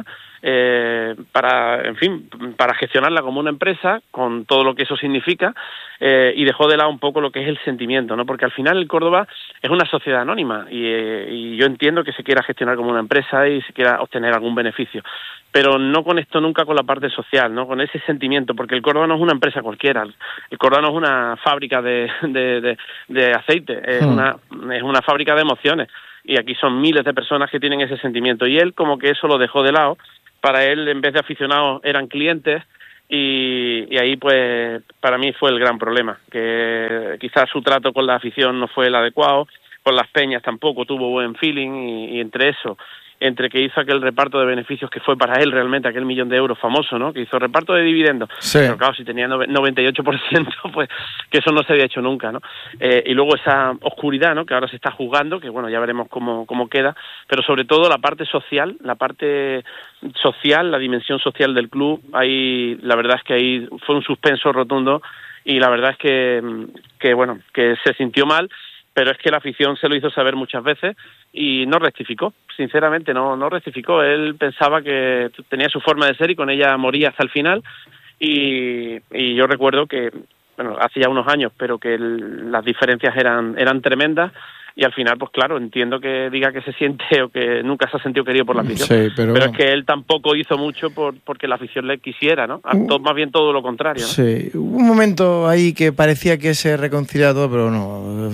eh, para, en fin, para gestionarla como una empresa, con todo lo que eso significa, eh, y dejó de lado un poco lo que es el sentimiento, ¿no? Porque al final el Córdoba es una sociedad anónima y, eh, y yo entiendo que se quiera gestionar como una empresa y se quiera obtener algún beneficio, pero no conecto nunca con la parte social, ¿no? Con ese sentimiento, porque el Córdoba no es una empresa cualquiera, el Córdoba no es una fábrica de, de, de, de aceite, es, hmm. una, es una fábrica de emociones, y aquí son miles de personas que tienen ese sentimiento, y él como que eso lo dejó de lado. Para él, en vez de aficionados, eran clientes, y, y ahí pues para mí fue el gran problema, que quizás su trato con la afición no fue el adecuado, con las peñas tampoco tuvo buen feeling, y, y entre eso entre que hizo aquel reparto de beneficios que fue para él realmente aquel millón de euros famoso, ¿no? Que hizo reparto de dividendos. Sí. Pero claro, si tenía noventa y ocho por ciento, pues que eso no se había hecho nunca, ¿no? Eh, y luego esa oscuridad, ¿no? Que ahora se está juzgando, que bueno, ya veremos cómo, cómo queda, pero sobre todo la parte social, la parte social, la dimensión social del club, ahí la verdad es que ahí fue un suspenso rotundo y la verdad es que, que bueno, que se sintió mal, pero es que la afición se lo hizo saber muchas veces y no rectificó, sinceramente no no rectificó. Él pensaba que tenía su forma de ser y con ella moría hasta el final y, y yo recuerdo que, bueno, hace ya unos años, pero que el, las diferencias eran eran tremendas y al final, pues claro, entiendo que diga que se siente o que nunca se ha sentido querido por la afición, sí, pero, pero es que él tampoco hizo mucho por porque la afición le quisiera, ¿no? Uh, más bien todo lo contrario, ¿no? Sí, hubo un momento ahí que parecía que se reconciliaba todo, pero no,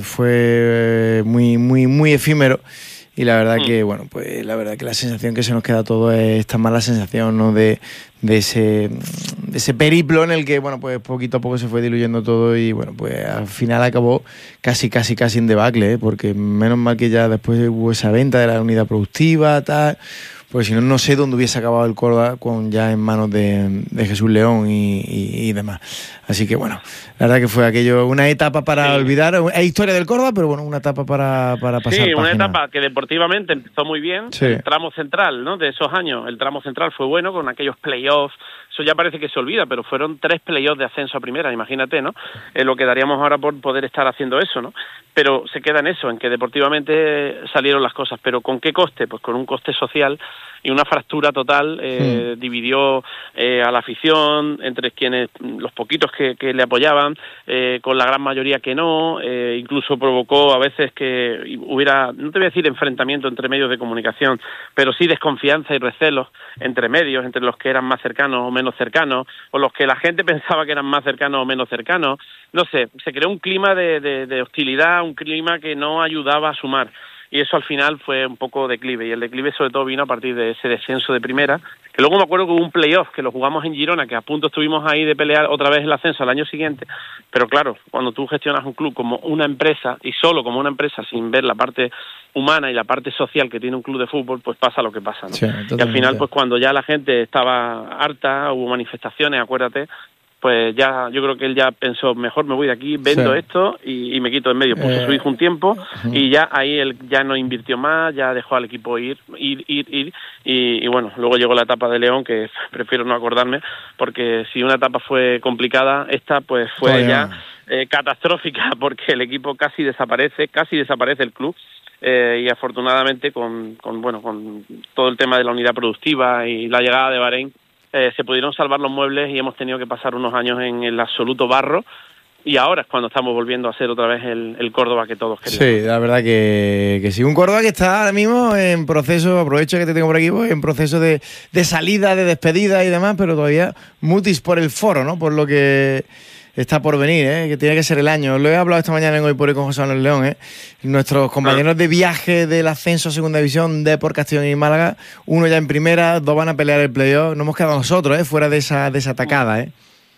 fue muy, muy, muy efímero. Y la verdad mm. que, bueno, pues la verdad que la sensación que se nos queda todo es esta mala sensación, ¿no? De, de ese de ese periplo en el que, bueno, pues poquito a poco se fue diluyendo todo y, bueno, pues al final acabó casi, casi, casi en debacle, ¿eh? Porque menos mal que ya después hubo esa venta de la unidad productiva, tal... Pues si no, no sé dónde hubiese acabado el Córdoba con ya en manos de, de Jesús León y, y, y demás. Así que bueno, la verdad que fue aquello, una etapa para sí. olvidar. Es historia del Córdoba, pero bueno, una etapa para, para pasar. Sí, una página. etapa que deportivamente empezó muy bien. Sí. El tramo central, ¿no? De esos años, el tramo central fue bueno con aquellos playoffs. Eso ya parece que se olvida, pero fueron tres playoffs de ascenso a primera, imagínate, ¿no? Eh, lo que daríamos ahora por poder estar haciendo eso, ¿no? Pero se queda en eso, en que deportivamente salieron las cosas. ¿Pero con qué coste? Pues con un coste social y una fractura total. Eh, sí. Dividió eh, a la afición entre quienes, los poquitos que, que le apoyaban, eh, con la gran mayoría que no, eh, incluso provocó a veces que hubiera, no te voy a decir enfrentamiento entre medios de comunicación, pero sí desconfianza y recelos entre medios, entre los que eran más cercanos o menos cercanos, o los que la gente pensaba que eran más cercanos o menos cercanos. No sé, se creó un clima de, de, de hostilidad, un clima que no ayudaba a sumar. Y eso al final fue un poco declive, y el declive sobre todo vino a partir de ese descenso de primera, que luego me acuerdo que hubo un playoff, que lo jugamos en Girona, que a punto estuvimos ahí de pelear otra vez el ascenso al año siguiente, pero claro, cuando tú gestionas un club como una empresa, y solo como una empresa, sin ver la parte humana y la parte social que tiene un club de fútbol, pues pasa lo que pasa, ¿no? Sí, y al final, pues cuando ya la gente estaba harta, hubo manifestaciones, acuérdate, pues ya, yo creo que él ya pensó, mejor me voy de aquí, vendo sí. esto y, y me quito en medio. Puso eh, su hijo un tiempo uh-huh. y ya ahí él ya no invirtió más, ya dejó al equipo ir, ir, ir, ir y, y bueno, luego llegó la etapa de León, que prefiero no acordarme, porque si una etapa fue complicada, esta pues fue oh, ya eh, catastrófica, porque el equipo casi desaparece, casi desaparece el club. Eh, y afortunadamente con, con bueno con todo el tema de la unidad productiva y la llegada de Bahrein, Eh, se pudieron salvar los muebles y hemos tenido que pasar unos años en el absoluto barro y ahora es cuando estamos volviendo a ser otra vez el, el Córdoba que todos queríamos. Sí, la verdad que, que sí, un Córdoba que está ahora mismo en proceso, aprovecho que te tengo por aquí, pues, en proceso de, de salida, de despedida y demás, pero todavía mutis por el foro, ¿no? Por lo que está por venir, ¿eh? Que tiene que ser el año. Lo he hablado esta mañana en Hoy por Hoy con José Manuel León, ¿eh? Nuestros compañeros de viaje del ascenso a Segunda División de por Castellón y Málaga, uno ya en primera, dos van a pelear el playoff. No hemos quedado nosotros, ¿eh? Fuera de esa, de esa atacada, ¿eh?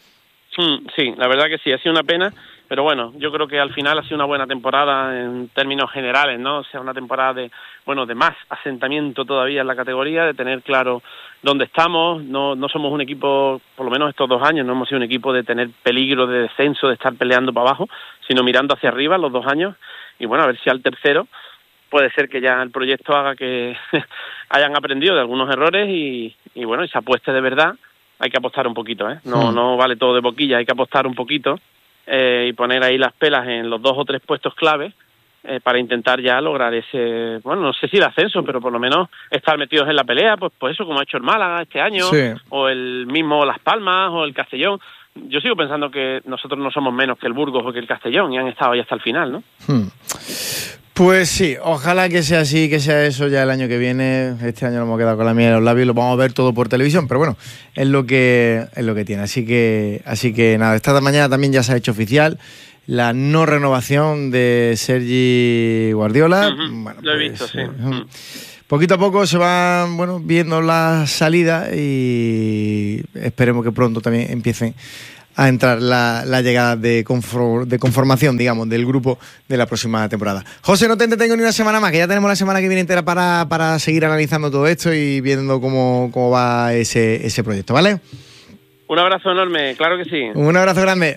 Sí, la verdad que sí, ha sido una pena, pero bueno, yo creo que al final ha sido una buena temporada en términos generales, ¿no? O sea, una temporada de, bueno, de más asentamiento todavía en la categoría, de tener claro dónde estamos. No, no somos un equipo, por lo menos estos dos años, no hemos sido un equipo de tener peligro de descenso, de estar peleando para abajo, sino mirando hacia arriba los dos años. Y bueno, a ver si al tercero puede ser que ya el proyecto haga que hayan aprendido de algunos errores y, y bueno, y se apueste de verdad. Hay que apostar un poquito, ¿eh? No, mm. no vale todo de boquilla, hay que apostar un poquito eh, y poner ahí las pelas en los dos o tres puestos clave eh, para intentar ya lograr ese, bueno, no sé si el ascenso, pero por lo menos estar metidos en la pelea, pues, pues eso como ha hecho el Málaga este año, sí. o el mismo Las Palmas, o el Castellón. Yo sigo pensando que nosotros no somos menos que el Burgos o que el Castellón y han estado ahí hasta el final, ¿no? Hmm. Pues sí, ojalá que sea así, que sea eso ya el año que viene. Este año nos hemos quedado con la miel en los labios y lo vamos a ver todo por televisión, pero bueno, es lo que es lo que tiene. Así que, así que nada, esta mañana también ya se ha hecho oficial la no renovación de Sergi Guardiola. Uh-huh. Bueno, lo he pues, visto, sí. Eh, uh-huh. Poquito a poco se van, bueno, viendo las salidas y esperemos que pronto también empiecen a entrar la, la llegada de, conform, de conformación, digamos, del grupo de la próxima temporada. José, no te entretengo ni una semana más, que ya tenemos la semana que viene entera para, para seguir analizando todo esto y viendo cómo, cómo va ese, ese proyecto, ¿vale? Un abrazo enorme, claro que sí. Un abrazo grande.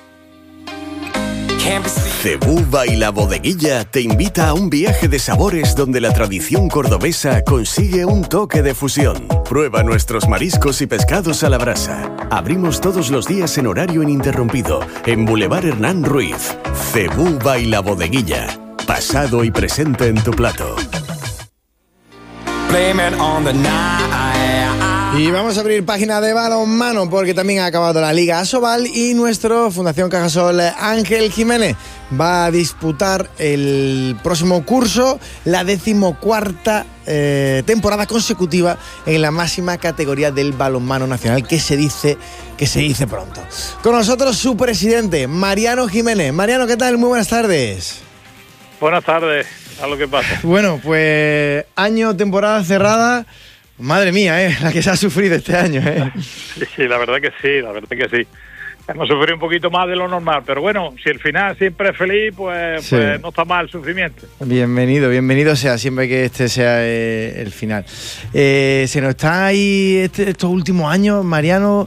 Cebuba y la Bodeguilla te invita a un viaje de sabores donde la tradición cordobesa consigue un toque de fusión. Prueba nuestros mariscos y pescados a la brasa. Abrimos todos los días en horario ininterrumpido en Boulevard Hernán Ruiz. Cebuba y la Bodeguilla. Pasado y presente en tu plato. Y vamos a abrir página de balonmano porque también ha acabado la Liga Asobal y nuestro Fundación Cajasol Ángel Jiménez va a disputar el próximo curso la decimocuarta eh, temporada consecutiva en la máxima categoría del balonmano nacional, que se dice que se dice pronto. Con nosotros su presidente, Mariano Jiménez. Mariano, ¿qué tal? Muy buenas tardes. Buenas tardes, a lo que pasa. Bueno, pues año, temporada cerrada. Madre mía, ¿eh? La que se ha sufrido este año, ¿eh? Sí, sí, la verdad que sí, la verdad que sí. Hemos sufrido un poquito más de lo normal, pero bueno, si el final siempre es feliz, pues, sí. pues no está mal el sufrimiento. Bienvenido, bienvenido sea, siempre que este sea eh, el final. Eh, se nos está ahí este, estos últimos años, Mariano,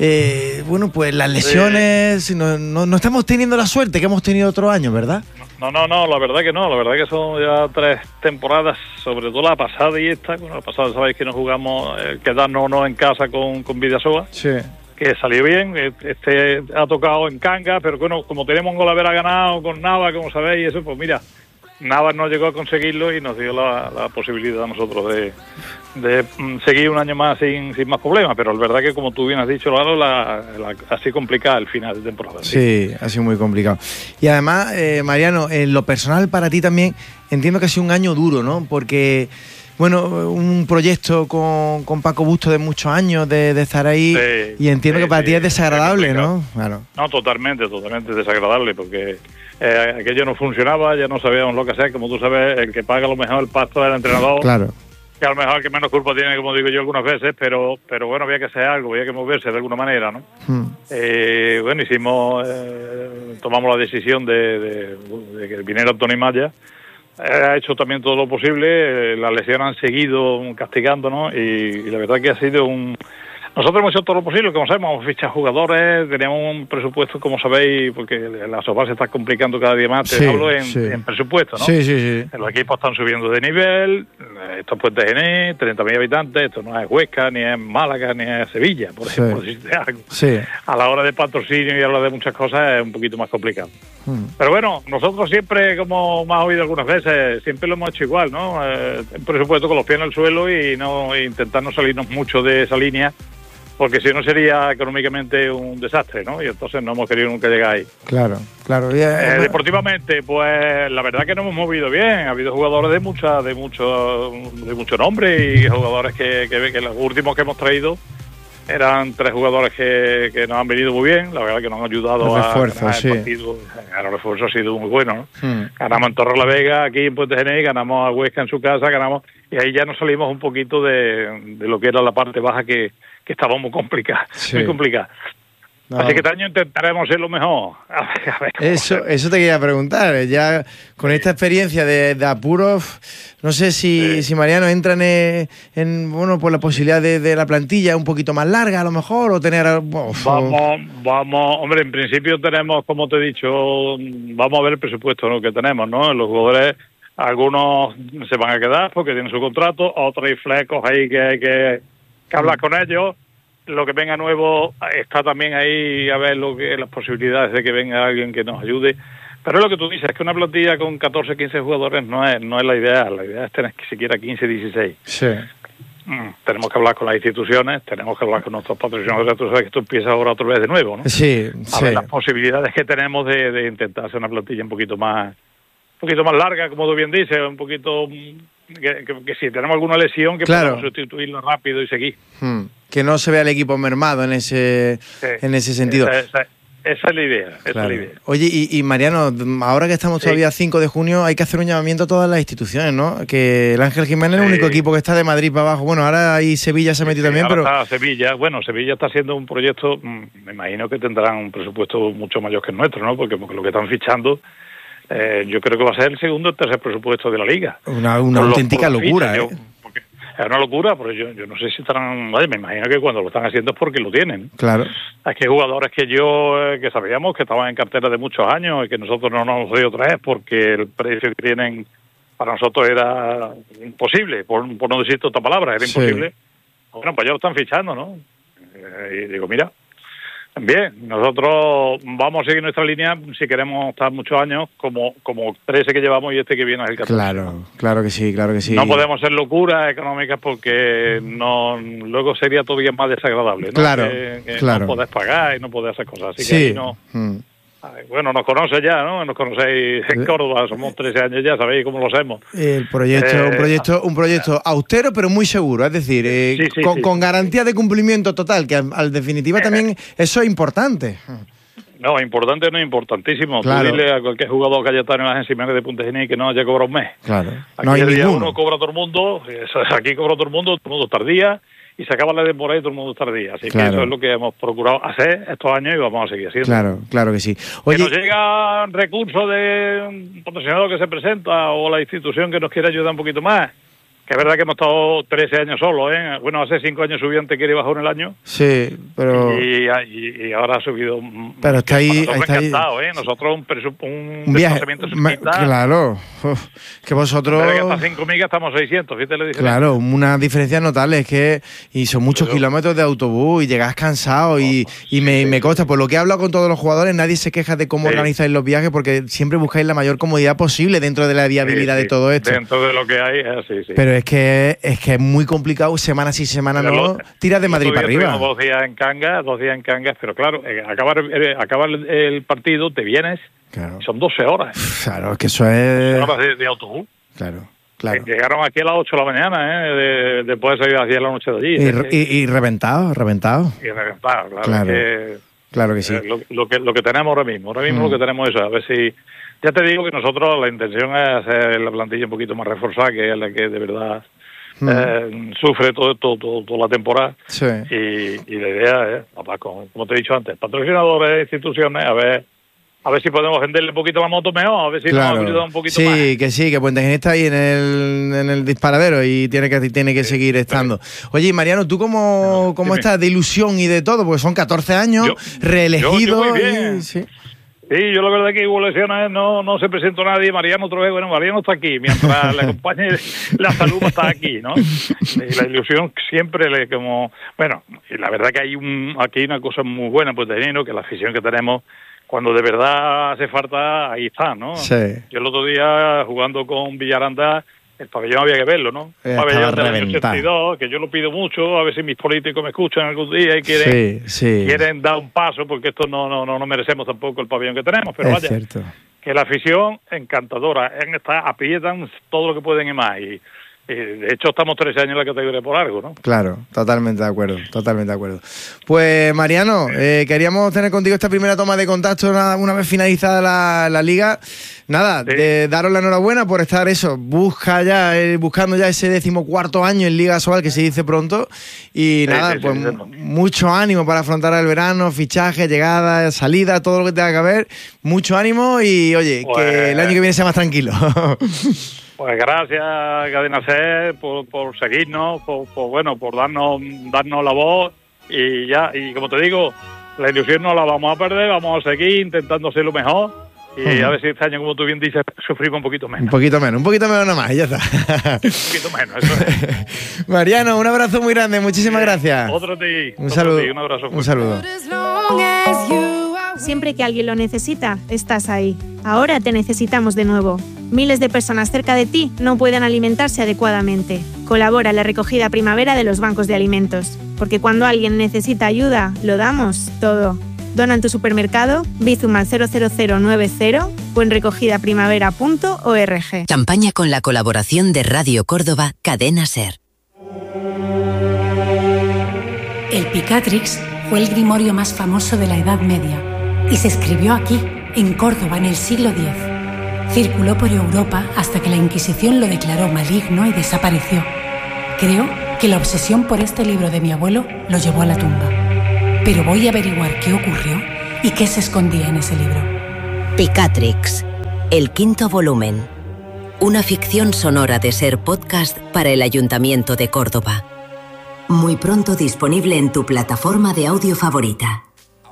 eh, bueno, pues las lesiones, sí. no, no, no estamos teniendo la suerte que hemos tenido otros años, ¿verdad? No, no, no, la verdad que no, la verdad que son ya tres temporadas, sobre todo la pasada y esta. Bueno, la pasada sabéis que nos jugamos eh, quedarnos no en casa con, con Vidasoa, sí. que salió bien, este ha tocado en Cangas, pero bueno, como tenemos un gol haber ganado con Nava, como sabéis, eso, pues mira, Nava no llegó a conseguirlo y nos dio la, la posibilidad a nosotros de, de seguir un año más sin, sin más problemas, pero es verdad que como tú bien has dicho, Lalo, la, la, ha sido complicada el final de temporada. Sí, ha sido muy complicado. Y además, eh, Mariano, en lo personal para ti también, entiendo que ha sido un año duro, ¿no? Porque, bueno, un proyecto con, con Paco Busto de muchos años, de, de estar ahí, sí, y entiendo sí, que para sí, ti es desagradable, ¿no? Claro. No, totalmente, totalmente desagradable, porque eh, aquello no funcionaba, ya no sabíamos lo que hacer, como tú sabes, el que paga a lo mejor el pasto del entrenador. Claro. Que a lo mejor el que menos culpa tiene, como digo yo algunas veces, pero pero bueno, había que hacer algo, había que moverse de alguna manera, ¿no? Hmm. Eh, bueno, hicimos, eh, tomamos la decisión de, de, de que viniera Tony Maya. Ha hecho también todo lo posible, eh, las lesiones han seguido castigándonos y, y la verdad que ha sido un... Nosotros hemos hecho todo lo posible, como sabemos, hemos fichado jugadores, tenemos un presupuesto, como sabéis, porque la Asobal se está complicando cada día más, te sí, hablo en, sí. en presupuesto, ¿no? Sí, sí, sí. Los equipos están subiendo de nivel, esto es Puente Genés, treinta mil habitantes, esto no es Huesca, ni es Málaga, ni es Sevilla, por ejemplo, sí. decirte algo. Sí. A la hora de patrocinio y hablar de muchas cosas es un poquito más complicado. Hmm. Pero bueno, nosotros siempre, como me has oído algunas veces, siempre lo hemos hecho igual, ¿no? Eh, un presupuesto con los pies en el suelo y no intentar no salirnos mucho de esa línea, porque si no sería económicamente un desastre, ¿no? Y entonces no hemos querido nunca llegar ahí. Claro, claro. Eh, eh, deportivamente, pues la verdad que nos hemos movido bien. Ha habido jugadores de mucha, de mucho, de mucho nombre y jugadores que, que, que los últimos que hemos traído eran tres jugadores que, que nos han venido muy bien. La verdad que nos han ayudado a ganar el sí. partido. El refuerzo ha sido muy bueno, ¿no? Hmm. Ganamos en Torre la Vega, aquí en Puente Genés, ganamos a Huesca en su casa, ganamos y ahí ya nos salimos un poquito de, de lo que era la parte baja que que estaba muy complicada, sí. muy complicada. No. Así que este año intentaremos ser lo mejor. A ver, a ver, eso, eso te quería preguntar. Ya con esta experiencia de, de apuros, no sé si, sí. si Mariano entran en, en bueno, por la posibilidad de, de la plantilla un poquito más larga a lo mejor, o tener... Oh, vamos, vamos, hombre, en principio tenemos, como te he dicho, vamos a ver el presupuesto, ¿no?, que tenemos, ¿no? Los jugadores, algunos se van a quedar porque tienen su contrato, otros hay flecos ahí que hay que... que hablar con ellos, lo que venga nuevo está también ahí a ver lo que las posibilidades de que venga alguien que nos ayude, pero es lo que tú dices, es que una plantilla con catorce, quince jugadores no es no es la idea, la idea es tener que siquiera quince, dieciséis. Sí. Mm, tenemos que hablar con las instituciones, tenemos que hablar con nuestros patrocinadores, tú sabes que esto empieza ahora otra vez de nuevo, ¿no? Sí, a sí. ver las posibilidades que tenemos de, de intentar hacer una plantilla un poquito más, un poquito más larga, como tú bien dices, un poquito... Que, que, que si tenemos alguna lesión que claro. podamos sustituirlo rápido y seguir. Hmm. Que no se vea el equipo mermado en ese sí. en ese sentido. Esa, esa, esa es la idea, esa Claro. es la idea. Oye, y, y Mariano, ahora que estamos todavía cinco de junio, hay que hacer un llamamiento a todas las instituciones, ¿no? Que el Ángel Jiménez es el único equipo que está de Madrid para abajo. Bueno, ahora ahí Sevilla se ha metido también, Ahora pero... está Sevilla, bueno, Sevilla está haciendo un proyecto, mm, me imagino que tendrán un presupuesto mucho mayor que el nuestro, ¿no? Porque, porque lo que están fichando, eh, yo creo que va a ser el segundo o tercer presupuesto de la Liga. Una, una Por los- auténtica por las locura, fichas, ¿eh? yo- porque es una locura, pero yo, yo no sé si estarán... Vale, me imagino que cuando lo están haciendo es porque lo tienen. Claro. Es que hay jugadores que yo, eh, que sabíamos que estaban en cartera de muchos años y que nosotros no nos hemos podido traer porque el precio que tienen para nosotros era imposible, por, por no decir otra palabra, era Sí. imposible. Bueno, pues ya lo están fichando, ¿no? Eh, y digo, mira, bien, nosotros vamos a seguir nuestra línea si queremos estar muchos años, como como trece que llevamos y este que viene es el catorce. Claro, claro que sí, claro que sí. No podemos hacer locuras económicas porque no luego sería todavía más desagradable, ¿no? Claro, que, que claro. no podés pagar y no podés hacer cosas. Así Sí. que ahí no... Mm. Ay, bueno, nos conoce ya, ¿no? Nos conocéis en Córdoba, somos trece años ya, sabéis cómo lo hacemos. El proyecto, Eh, un proyecto, un proyecto austero pero muy seguro, es decir, eh, Sí, sí, con, sí. con garantía de cumplimiento total, que al, al definitiva también eso es importante. No, importante no es importantísimo. Claro. Tú dile a cualquier jugador que haya estado en la agencia Jiménez de Punta Genil que no haya cobrado un mes. Claro. Aquí No hay el día ninguno. uno cobra todo el mundo, eso es, aquí cobra todo el mundo, todo el mundo tardía, y se acaba la temporada y todo el mundo tardía. Así Claro. que eso es lo que hemos procurado hacer estos años y vamos a seguir haciendo. Claro, claro que sí. Que Oye, nos llega recursos de un patrocinador que se presenta o la institución que nos quiere ayudar un poquito más. Que es verdad que hemos estado trece años solos, ¿eh? Bueno, hace cinco años subió antes que ir bajó en el año. sí, pero Y, y, y ahora ha subido. pero está ahí, Nosotros está ahí encantados, ¿eh? Nosotros un, presu- un, un viaje. desplazamiento Me- cerquita. claro, uf, que vosotros... En vez de gastar cinco mil, gastamos seiscientos, fíjate la diferencia. Claro, una diferencia notable es que y son muchos kilómetros de autobús y llegas cansado y, y me, me consta, por lo que he hablado con todos los jugadores, nadie se queja de cómo Sí. organizáis los viajes porque siempre buscáis la mayor comodidad posible dentro de la viabilidad Sí, de sí. todo esto. Dentro de lo que hay, es así, sí. Pero es que es que es muy complicado, semana sí, semana Pero no, lo- tiras de Madrid Otro para día arriba. estuvimos dos días en Cangas, dos días en Cangas, pero claro, eh, acabar, eh, acabar el, el partido, te vienes, Claro. son doce horas. Claro, es que eso es... horas de, de autobús. Claro, claro. Eh, Llegaron aquí a las ocho de la mañana, ¿eh? De, después de salir a las diez de la noche de allí. Y, ¿eh? re- y, y reventado, reventado. Y reventado, claro. Claro. que, Claro que sí. eh, lo, lo que lo que tenemos ahora mismo. Ahora mismo Mm. lo que tenemos es eso, a ver si... Ya te digo que nosotros la intención es hacer la plantilla un poquito más reforzada, que es la que de verdad Mm. eh, sufre todo, todo, todo- toda la temporada. Sí. Y, y la idea es, papá, como, como te he dicho antes, patrocinadores, instituciones, a ver a ver si podemos venderle un poquito la moto mejor, a ver si nos Claro. ayuda un poquito sí, más. que sí, que Puente Genil está ahí en el, en el disparadero y tiene que, tiene que seguir estando. Oye, y Mariano, ¿tú cómo, cómo dime. estás de ilusión y de todo? Porque son catorce años, Yo- reelegido. yo- yo muy bien. y- sí. Sí, yo la verdad que hubo lesiones, no, no se presentó nadie, Mariano otra vez, bueno, Mariano está aquí, mientras le acompañe la salud está aquí, ¿no? Y la ilusión siempre le como, bueno, y la verdad que hay un, aquí hay una cosa muy buena, pues de dinero, que la afición que tenemos, cuando de verdad hace falta, ahí está, ¿no? Sí. Yo el otro día, jugando con Villaranda, el pabellón había que verlo, ¿no? Eh, El pabellón estaba del año reventado. ochenta y dos, que yo lo pido mucho, a ver si mis políticos me escuchan algún día y quieren, Sí, sí. quieren dar un paso, porque esto no, no, no, no merecemos tampoco el pabellón que tenemos, pero es vaya, cierto. que la afición encantadora, en esta, aprietan todo lo que pueden y más, y, y de hecho estamos trece años en la categoría por algo, ¿no? Claro, totalmente de acuerdo, totalmente de acuerdo. Pues Mariano, eh, queríamos tener contigo esta primera toma de contacto una, una vez finalizada la, la liga. Nada, de daros la enhorabuena por estar eso, busca ya, eh, buscando ya ese decimocuarto año en Liga Sobal, que se dice pronto. Y Sí, nada, sí, sí, pues sí, m- mucho ánimo para afrontar el verano, fichaje, llegada, salida, todo lo que tenga que ver. Mucho ánimo y oye, Pues- que el año que viene sea más tranquilo. Pues gracias, Cadena C, por, por seguirnos, por, por, bueno, por darnos, darnos la voz, y ya, y como te digo, la ilusión no la vamos a perder, vamos a seguir intentando hacer lo mejor, y Ujú. a ver si este año, como tú bien dices, sufrimos un poquito menos. un poquito menos, un poquito menos nada más, y ya está. Un poquito menos, eso es. Mariano, un abrazo muy grande, muchísimas gracias. Otro de ti. Un otro saludo. de ti, un abrazo Un fuerte. saludo. Siempre que alguien lo necesita, estás ahí. Ahora te necesitamos de nuevo. Miles de personas cerca de ti no pueden alimentarse adecuadamente. Colabora en la recogida primavera de los bancos de alimentos. Porque cuando alguien necesita ayuda, lo damos todo. Dona en tu supermercado, Bizum al cero cero cero nueve cero o en recogida primavera punto org. Campaña con la colaboración de Radio Córdoba, Cadena SER. El Picatrix fue el grimorio más famoso de la Edad Media. y se escribió aquí, en Córdoba, en el siglo diez. Circuló por Europa hasta que la Inquisición lo declaró maligno y desapareció. Creo que la obsesión por este libro de mi abuelo lo llevó a la tumba. Pero voy a averiguar qué ocurrió y qué se escondía en ese libro. Picatrix, el quinto volumen. Una ficción sonora de Ser Podcast para el Ayuntamiento de Córdoba. Muy pronto disponible en tu plataforma de audio favorita.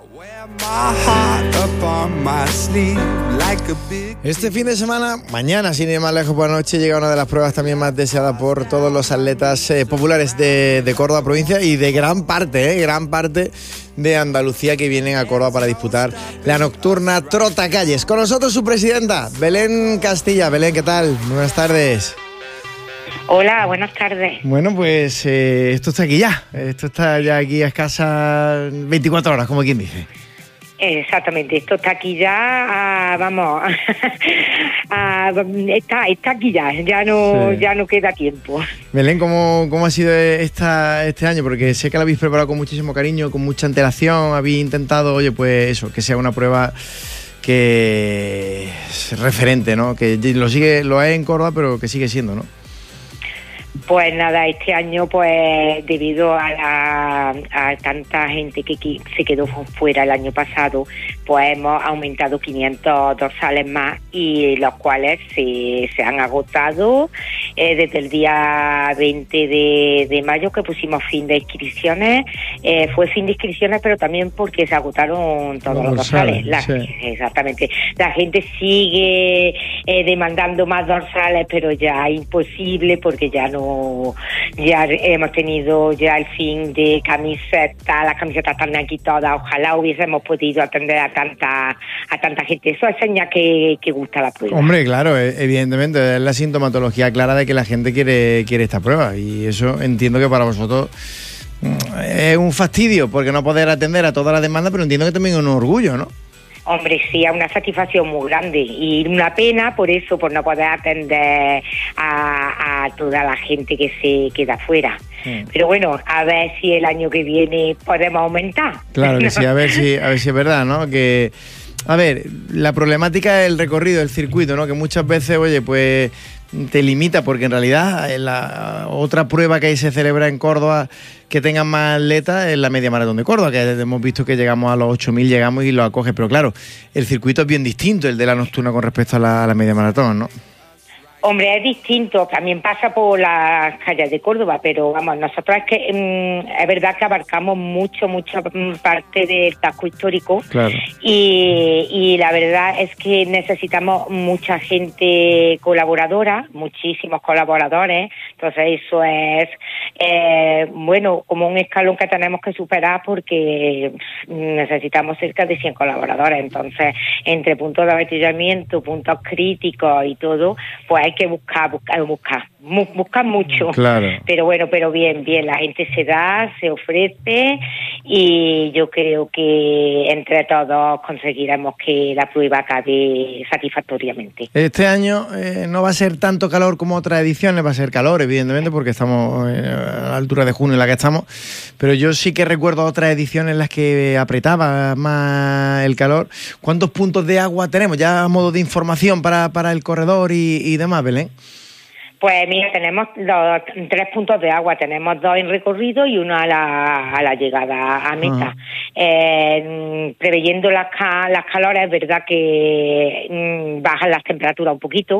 Este fin de semana, mañana, sin ir más lejos por la noche, llega una de las pruebas también más deseadas por todos los atletas eh, populares de, de Córdoba provincia y de gran parte, eh, gran parte de Andalucía que vienen a Córdoba para disputar la nocturna Trotacalles. Con nosotros su presidenta, Belén Castilla. Belén, ¿qué tal? Buenas tardes. Hola, buenas tardes. Bueno, pues eh, esto está aquí ya. Esto está ya aquí a escasas veinticuatro horas, como quien dice. Exactamente, esto está aquí ya, ah, vamos, ah, está, está aquí ya, ya no, sí. ya no queda tiempo. Belén, ¿cómo, cómo ha sido esta, este año? Porque sé que la habéis preparado con muchísimo cariño, con mucha antelación, habéis intentado, oye, pues eso, que sea una prueba que es referente, ¿no? Que lo sigue, lo es en Córdoba, pero que sigue siendo, ¿no? Pues nada, este año, pues debido a, la, a tanta gente que, que se quedó fuera el año pasado, pues hemos aumentado quinientos dorsales más y los cuales se, se han agotado eh, desde el día veinte de mayo que pusimos fin de inscripciones. Eh, fue fin de inscripciones, pero también porque se agotaron todos los, los dorsales. La, sí. Exactamente. La gente sigue eh, demandando más dorsales, pero ya es imposible porque ya no ya hemos tenido ya el fin de camisetas, las camisetas están aquí todas, ojalá hubiésemos podido atender a tanta a tanta gente. Eso es señal que, que gusta la prueba. Hombre, claro, evidentemente es la sintomatología clara de que la gente quiere, quiere esta prueba y eso entiendo que para vosotros es un fastidio porque no poder atender a toda la demanda, pero entiendo que también es un orgullo, ¿no? Hombre, sí, es una satisfacción muy grande y una pena por eso, por no poder atender a, a toda la gente que se queda fuera. Sí. Pero bueno, a ver si el año que viene podemos aumentar. Claro que sí, a ver si, a ver si es verdad, ¿no? Que, a ver, la problemática es el recorrido, el circuito, ¿no? Que muchas veces, oye, pues te limita porque en realidad la otra prueba que ahí se celebra en Córdoba que tengan más atletas es la media maratón de Córdoba, que hemos visto que llegamos a los ocho mil, llegamos y lo acoge, pero claro, el circuito es bien distinto el de la nocturna con respecto a la, a la media maratón, ¿no? Hombre, es distinto, también pasa por las calles de Córdoba, pero vamos, nosotros es que mmm, es verdad que abarcamos mucho, mucha parte del casco histórico. Claro. y, y la verdad es que necesitamos mucha gente colaboradora, muchísimos colaboradores, entonces eso es, eh, bueno, como un escalón que tenemos que superar porque necesitamos cerca de cien colaboradores, entonces entre puntos de abastecimiento, puntos críticos y todo, pues hay que buscar, buscar, buscar, buscar mucho. Claro. Pero bueno, pero bien, bien, la gente se da, se ofrece y yo creo que entre todos conseguiremos que la prueba acabe satisfactoriamente. Este año eh, no va a ser tanto calor como otras ediciones, va a ser calor, evidentemente, porque estamos eh, a la altura de junio en la que estamos, pero yo sí que recuerdo otras ediciones en las que apretaba más el calor. ¿Cuántos puntos de agua tenemos ya a modo de información para, para el corredor y, y demás, Belén? Pues mira, tenemos los tres puntos de agua, tenemos dos en recorrido y uno a la, a la llegada a meta. Eh, preveyendo las, las calores, es verdad que mm, bajan las temperaturas un poquito,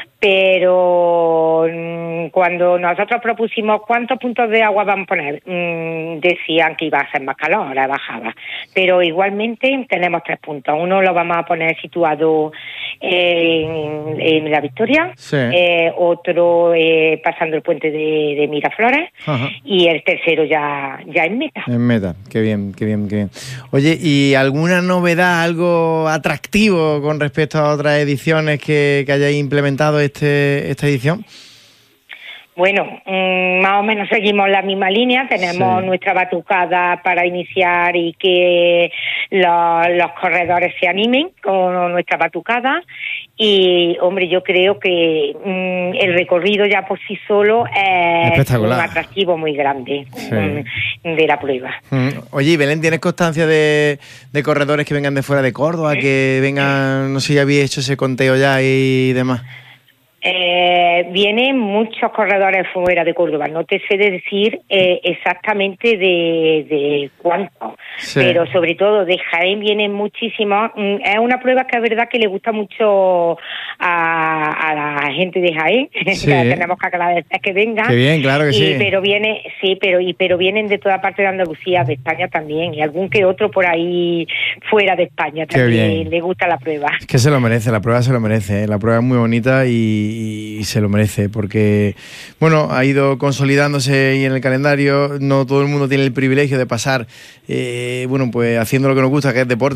pero mm, cuando nosotros propusimos cuántos puntos de agua vamos a poner, mm, decían que iba a ser más calor, ahora bajaba. Pero igualmente tenemos tres puntos. Uno lo vamos a poner situado en, en La Victoria, sí. eh, otro Eh, pasando el puente de, de Miraflores. Ajá. Y el tercero ya, ya en meta. En meta, qué bien, qué bien, qué bien. Oye, ¿y alguna novedad, algo atractivo con respecto a otras ediciones que, que hayáis implementado este, esta edición? Bueno, mmm, más o menos seguimos la misma línea, tenemos sí. nuestra batucada para iniciar y que los, los corredores se animen con nuestra batucada y, hombre, yo creo que mmm, el recorrido ya por sí solo es un atractivo muy grande sí. mmm, de la prueba. Mm. Oye, Belén, ¿tienes constancia de, de corredores que vengan de fuera de Córdoba, que vengan, no sé si habéis hecho ese conteo ya y demás? Eh, vienen muchos corredores fuera de Córdoba, no te sé decir eh, exactamente de, de cuántos, sí. pero sobre todo de Jaén vienen muchísimos. Es una prueba que es verdad que le gusta mucho a, a la gente de Jaén, sí. que tenemos que agradecer que vengan. Qué bien, claro que y, sí. Pero viene, sí, pero y pero vienen de toda parte de Andalucía, de España también, y algún que otro por ahí fuera de España también le gusta la prueba. Es que se lo merece, la prueba se lo merece, ¿eh? La prueba es muy bonita y y se lo merece porque, bueno, ha ido consolidándose y en el calendario no todo el mundo tiene el privilegio de pasar, eh, bueno, pues haciendo lo que nos gusta, que es deporte.